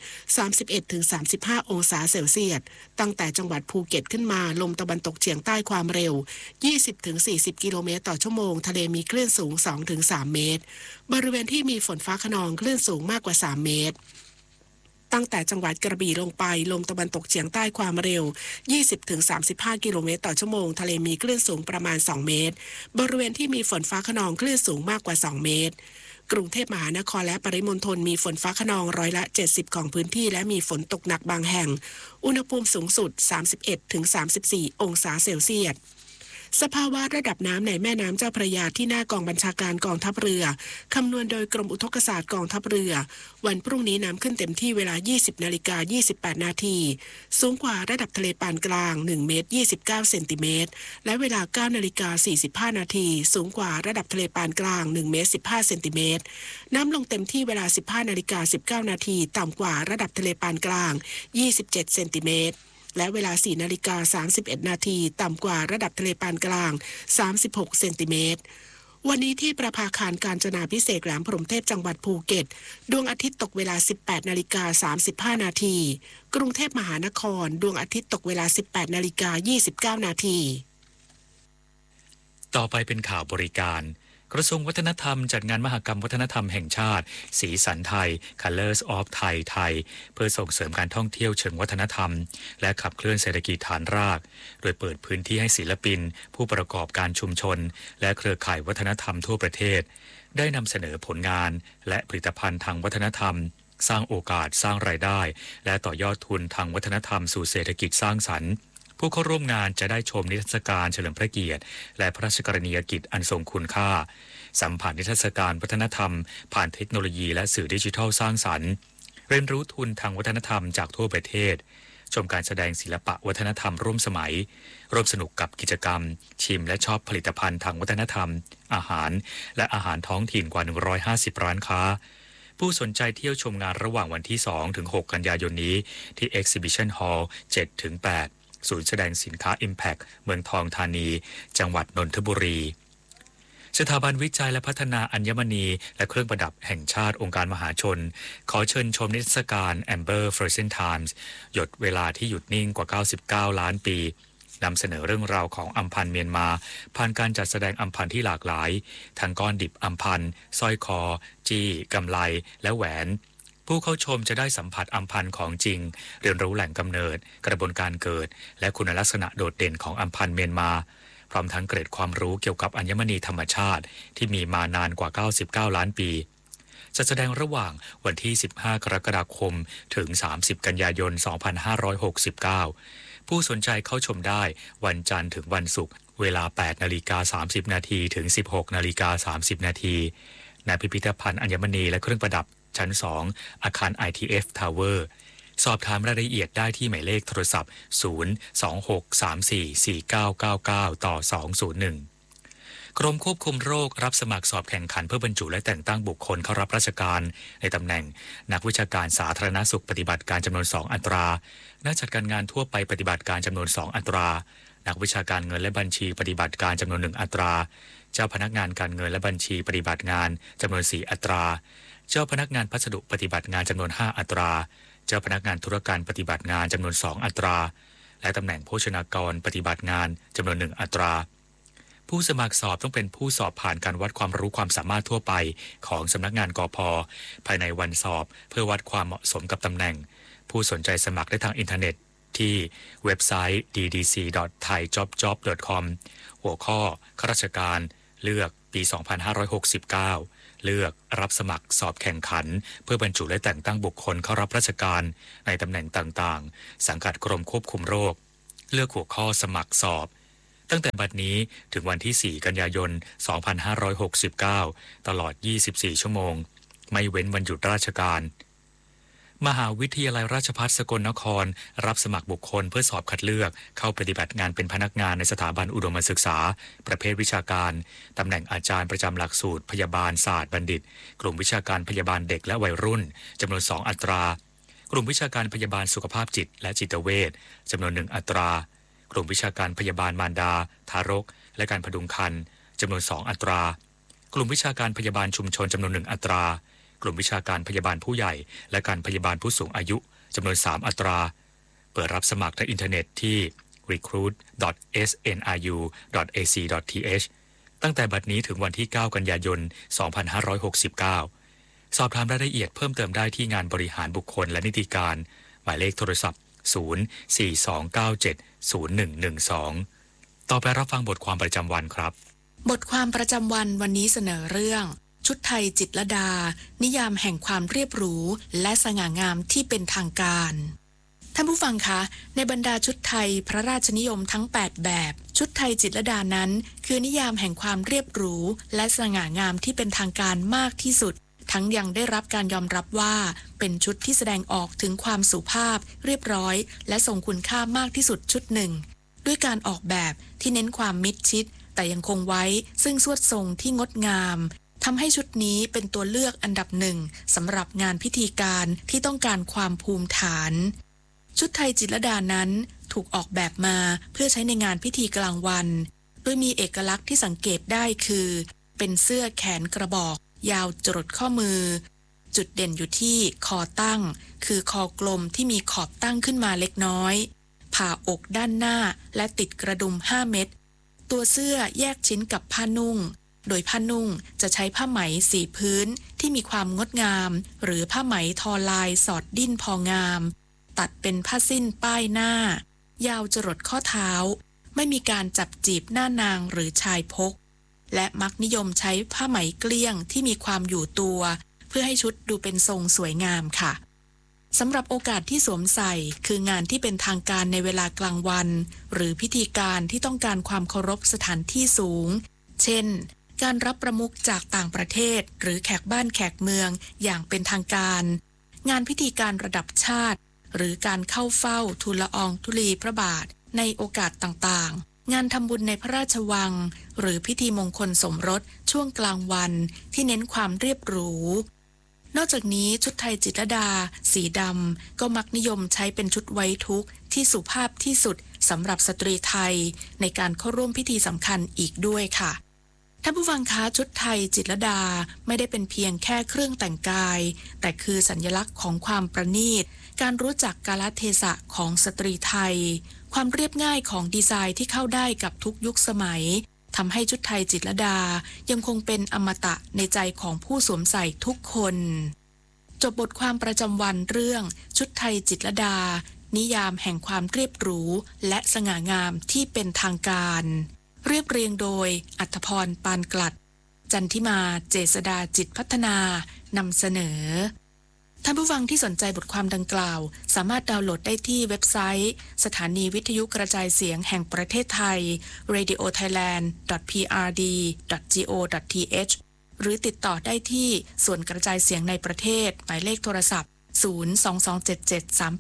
31-35 องศาเซลเซียสตั้งแต่จังหวัดภูเก็ตขึ้นมาลมตะวันตกเฉียงใต้ความเร็ว 20-40 กิโลเมตรต่อชั่วโมงทะเลมีคลื่นสูง 2-3 เมตรบริเวณที่มีฝนฟ้าคะนองคลื่นสูงมากกว่า3เมตรตั้งแต่จังหวัดกระบี่ลงไปลมตะวันตกเฉียงใต้ความเร็ว 20-35 กิโลเมตรต่อชั่วโมงทะเลมีคลื่นสูงประมาณ2เมตรบริเวณที่มีฝนฟ้าคะนองคลื่นสูงมากกว่า2เมตรกรุงเทพมหานครและปริมณฑลมีฝนฟ้าคะนอง70%ของพื้นที่และมีฝนตกหนักบางแห่งอุณหภูมิสูงสุด 31-34 องศาเซลเซียสสภาวะระดับน้ำในแม่น้ำเจ้าพระยาที่หน้ากองบัญชาการกองทัพเรือคำนวณโดยกรมอุทกศาสตร์กองทัพเรือวันพรุ่งนี้น้ำขึ้นเต็มที่เวลา 20:28 นาทีสูงกว่าระดับทะเลปานกลาง1เมตร29เซนติเมตรและเวลา 9:45 นาทีสูงกว่าระดับทะเลปานกลาง1เมตร15เซนติเมตรน้ำลงเต็มที่เวลา 15:19 นาทีต่ำกว่าระดับทะเลปานกลาง27เซนติเมตรและเวลา 4:31 นาทีต่ำกว่าระดับทะเลปานกลาง36เซนติเมตรวันนี้ที่ประภาคารกาญจนาภิเษกแหลมพรหมเทพจังหวัดภูเก็ตดวงอาทิตย์ตกเวลา 18:35 นาทีกรุงเทพมหานครดวงอาทิตย์ตกเวลา 18:29 นาทีต่อไปเป็นข่าวบริการกระทรวงวัฒนธรรมจัดงานมหกรรมวัฒนธรรมแห่งชาติสีสันไทย Colors of Thai ไทยเพื่อส่งเสริมการท่องเที่ยวเชิงวัฒนธรรมและขับเคลื่อนเศรษฐกิจฐานรากโดยเปิดพื้นที่ให้ศิลปินผู้ประกอบการชุมชนและเครือข่ายวัฒนธรรมทั่วประเทศได้นำเสนอผลงานและผลิตภัณฑ์ทางวัฒนธรรมสร้างโอกาสสร้างรายได้และต่อยอดทุนทางวัฒนธรรมสู่เศรษฐกิจสร้างสรรค์ผู้เข้าร่วมงานจะได้ชมนิทรรศการเฉลิมพระเกียรติและพระราชกรณียกิจอันทรงคุณค่าสัมผัสนิทรรศการวัฒนธรรมผ่านเทคโนโลยีและสื่อดิจิทัลสร้างสรรค์เรียนรู้ทุนทางวัฒนธรรมจากทั่วประเทศชมการแสดงศิลปะวัฒนธรรมร่วมสมัยร่วมสนุกกับกิจกรรมชิมและชอบผลิตภัณฑ์ทางวัฒนธรรมอาหารและอาหารท้องถิ่นกว่า150ร้านค้าผู้สนใจเที่ยวชมงานระหว่างวันที่ 2-6 กันยายนนี้ที่ Exhibition Hall 7-8 ศูนย์แสดงสินค้า Impact เมืองทองธานีจังหวัดนนทบุรีสถาบันวิจัยและพัฒนาอัญมณีและเครื่องประดับแห่งชาติองค์การมหาชนขอเชิญชมนิทรรศการ Amber Frozen Times หยดเวลาที่หยุดนิ่งกว่า99ล้านปีนำเสนอเรื่องราวของอัมพันธ์เมียนมาผ่านการจัดแสดงอัมพันธ์ที่หลากหลายทั้งก้อนดิบอัมพันธ์สร้อยคอจี้กำไลและแหวนผู้เข้าชมจะได้สัมผัสอัมพันธ์ของจริงเรียนรู้แหล่งกำเนิดกระบวนการเกิดและคุณลักษณะโดดเด่นของอัมพันธ์เมียนมาพร้อมทั้งเกร็ดความรู้เกี่ยวกับอัญมณีธรรมชาติที่มีมานานกว่า99ล้านปีจะแสดงระหว่างวันที่15กรกฎาคมถึง30กันยายน2569ผู้สนใจเข้าชมได้วันจันทร์ถึงวันศุกร์เวลา 8:30 นาทีถึง 16:30 นาทีณพิพิธภัณฑ์อัญมณีและเครื่องประดับชั้น2อาคาร ITF Tower สอบถามรายละเอียดได้ที่หมายเลขโทรศัพท์ 026344999 ต่อ 201 กรมควบคุมโรครับสมัครสอบแข่งขันเพื่อบรรจุและแต่งตั้งบุคคลเข้ารับราชการในตำแหน่งนักวิชาการสาธารณสุขปฏิบัติการจำนวน2อัตรานักจัดการงานทั่วไปปฏิบัติการจำนวน2อัตรานักวิชาการเงินและบัญชีปฏิบัติการจำนวน1อัตราเจ้าพนักงานการเงินและบัญชีปฏิบัติงานจำนวน4อัตราเจ้าพนักงานพัสดุปฏิบัติงานจำนวน5อัตราเจ้าพนักงานธุรการปฏิบัติงานจำนวน2อัตราและตำแหน่งโภชนากรปฏิบัติงานจำนวน1อัตราผู้สมัครสอบต้องเป็นผู้สอบผ่านการวัดความรู้ความสามารถทั่วไปของสำนักงานกพ.ภายในวันสอบเพื่อวัดความเหมาะสมกับตำแหน่งผู้สนใจสมัครได้ทางอินเทอร์เน็ตที่เว็บไซต์ ddc.thaijobjob.com หัวข้อข้าราชการเลือกปี 2569 เลือกรับสมัครสอบแข่งขันเพื่อบรรจุและแต่งตั้งบุคคลเข้ารับราชการในตำแหน่งต่างๆสังกัดกรมควบคุมโรคเลือกหัวข้อสมัครสอบตั้งแต่บัดนี้ถึงวันที่4กันยายน 2569 ตลอด 24 ชั่วโมงไม่เว้นวันหยุดราชการมหาวิทยาลัยราชภัฏสกลนครรับสมัครบุคคลเพื่อสอบคัดเลือกเข้าปฏิบัติงานเป็นพนักงานในสถาบันอุดมศึกษาประเภทวิชาการตำแหน่งอาจารย์ประจำหลักสูตรพยาบาลศาสตร์บัณฑิตกลุ่มวิชาการพยาบาลเด็กและวัยรุ่นจำนวน2อัตรากลุ่มวิชาการพยาบาลสุขภาพจิตและจิตเวชจำนวน1อัตรากลุ่มวิชาการพยาบาลมารดาทารกและการพดุงครรภ์จำนวน2อัตรากลุ่มวิชาการพยาบาลชุมชนจำนวน1อัตรากลุ่มวิชาการพยาบาลผู้ใหญ่และการพยาบาลผู้สูงอายุจำนวน3อัตราเปิดรับสมัครทางอินเทอร์เน็ตที่ recruit.sniu.ac.th ตั้งแต่บัดนี้ถึงวันที่9กันยายน 2569 สอบถามรายละเอียดเพิ่มเติมได้ที่งานบริหารบุคคลและนิติการหมายเลขโทรศัพท์ 042970112 ต่อไปรับฟังบทความประจำวันครับบทความประจำวันวันนี้เสนอเรื่องชุดไทยจิตรลดานิยามแห่งความเรียบหรูและสง่างามที่เป็นทางการท่านผู้ฟังคะในบรรดาชุดไทยพระราชนิยมทั้ง8แบบชุดไทยจิตรลดานั้นคือนิยามแห่งความเรียบหรูและสง่างามที่เป็นทางการมากที่สุดทั้งยังได้รับการยอมรับว่าเป็นชุดที่แสดงออกถึงความสุภาพเรียบร้อยและทรงคุณค่ามากที่สุดชุดหนึ่งด้วยการออกแบบที่เน้นความมิดชิดแต่ยังคงไว้ซึ่งสวดทรงที่งดงามทำให้ชุดนี้เป็นตัวเลือกอันดับหนึ่งสำหรับงานพิธีการที่ต้องการความภูมิฐานชุดไทยจิตรลดานั้นถูกออกแบบมาเพื่อใช้ในงานพิธีกลางวันโดยมีเอกลักษณ์ที่สังเกตได้คือเป็นเสื้อแขนกระบอกยาวจรดข้อมือจุดเด่นอยู่ที่คอตั้งคือคอกลมที่มีขอบตั้งขึ้นมาเล็กน้อยผ่าอกด้านหน้าและติดกระดุม5เม็ดตัวเสื้อแยกชิ้นกับผ้านุ่งโดยผ้านุ่งจะใช้ผ้าไหมสีพื้นที่มีความงดงามหรือผ้าไหมทอลายสอดดิ้นพองามตัดเป็นผ้าสิ้นป้ายหน้ายาวจรดข้อเท้าไม่มีการจับจีบหน้านางหรือชายพกและมักนิยมใช้ผ้าไหมเกลี้ยงที่มีความอยู่ตัวเพื่อให้ชุดดูเป็นทรงสวยงามค่ะสำหรับโอกาสที่สวมใส่คืองานที่เป็นทางการในเวลากลางวันหรือพิธีการที่ต้องการความเคารพสถานที่สูงเช่นการรับประมุขจากต่างประเทศหรือแขกบ้านแขกเมืองอย่างเป็นทางการงานพิธีการระดับชาติหรือการเข้าเฝ้าทูลละอองธุลีพระบาทในโอกาสต่างๆงานทำบุญในพระราชวังหรือพิธีมงคลสมรสช่วงกลางวันที่เน้นความเรียบหรูนอกจากนี้ชุดไทยจิตรลดาสีดำก็มักนิยมใช้เป็นชุดไว้ทุกข์ที่สุภาพที่สุดสำหรับสตรีไทยในการเข้าร่วมพิธีสำคัญอีกด้วยค่ะท่านผู้ฟังคะชุดไทยจิตรลดาไม่ได้เป็นเพียงแค่เครื่องแต่งกายแต่คือสัญลักษณ์ของความประณีตการรู้จักกาลเทศะของสตรีไทยความเรียบง่ายของดีไซน์ที่เข้าได้กับทุกยุคสมัยทำให้ชุดไทยจิตรลดายังคงเป็นอมตะในใจของผู้สวมใส่ทุกคนจบบทความประจำวันเรื่องชุดไทยจิตรลดานิยามแห่งความเรียบหรูและสง่างามที่เป็นทางการเรียบเรียงโดยอัธพรปานกลัดจันทิมาเจษฎาจิตพัฒนานำเสนอท่านผู้ฟังที่สนใจบทความดังกล่าวสามารถดาวน์โหลดได้ที่เว็บไซต์สถานีวิทยุกระจายเสียงแห่งประเทศไทย radiothailand.prd.go.th หรือติดต่อได้ที่ส่วนกระจายเสียงในประเทศหมายเลขโทรศัพท์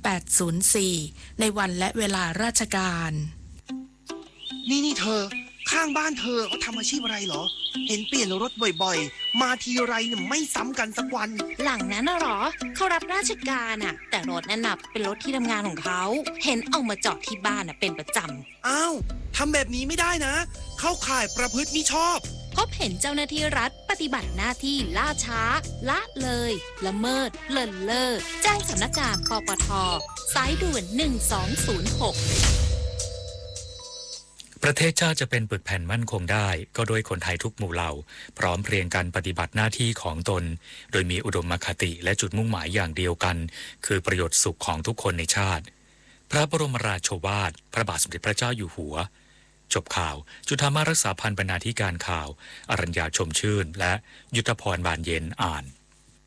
022773804 ในวันและเวลาราชการนี่เธอข้างบ้านเธอเขาทำอาชีพอะไรเหรอเห็นเปลี่ยนรถบ่อยๆมาทีไรเนี่ยไม่ซ้ำกันสักวันหลังนั้นน่ะหรอเขารับราชการอ่ะแต่รถนั่นน่ะเป็นรถที่ทำงานของเขาเห็นเอามาจอดที่บ้านอ่ะเป็นประจำอ้าวทำแบบนี้ไม่ได้นะเข้าข่ายประพฤติมิชอบพบเห็นเจ้าหน้าที่รัฐปฏิบัติหน้าที่ล่าช้าละเลยละเมิดเลินเล่อแจ้งสำนักงานปปท.สายด่วน1206 ประเทศชาติจะเป็นปึกแผ่นมั่นคงได้ก็โดยคนไทยทุกหมู่เหล่าพร้อมเพรียงกันปฏิบัติหน้าที่ของตนโดยมีอุดมคติและจุดมุ่งหมายอย่างเดียวกันคือประโยชน์สุขของทุกคนในชาติพระบรมราโชวาทพระบาทสมเด็จพระเจ้าอยู่หัวจบข่าวจุฑามารักษาพันธ์บรรณาธิการข่าวอรัญญาชมชื่นและยุทธพรบานเย็นอ่าน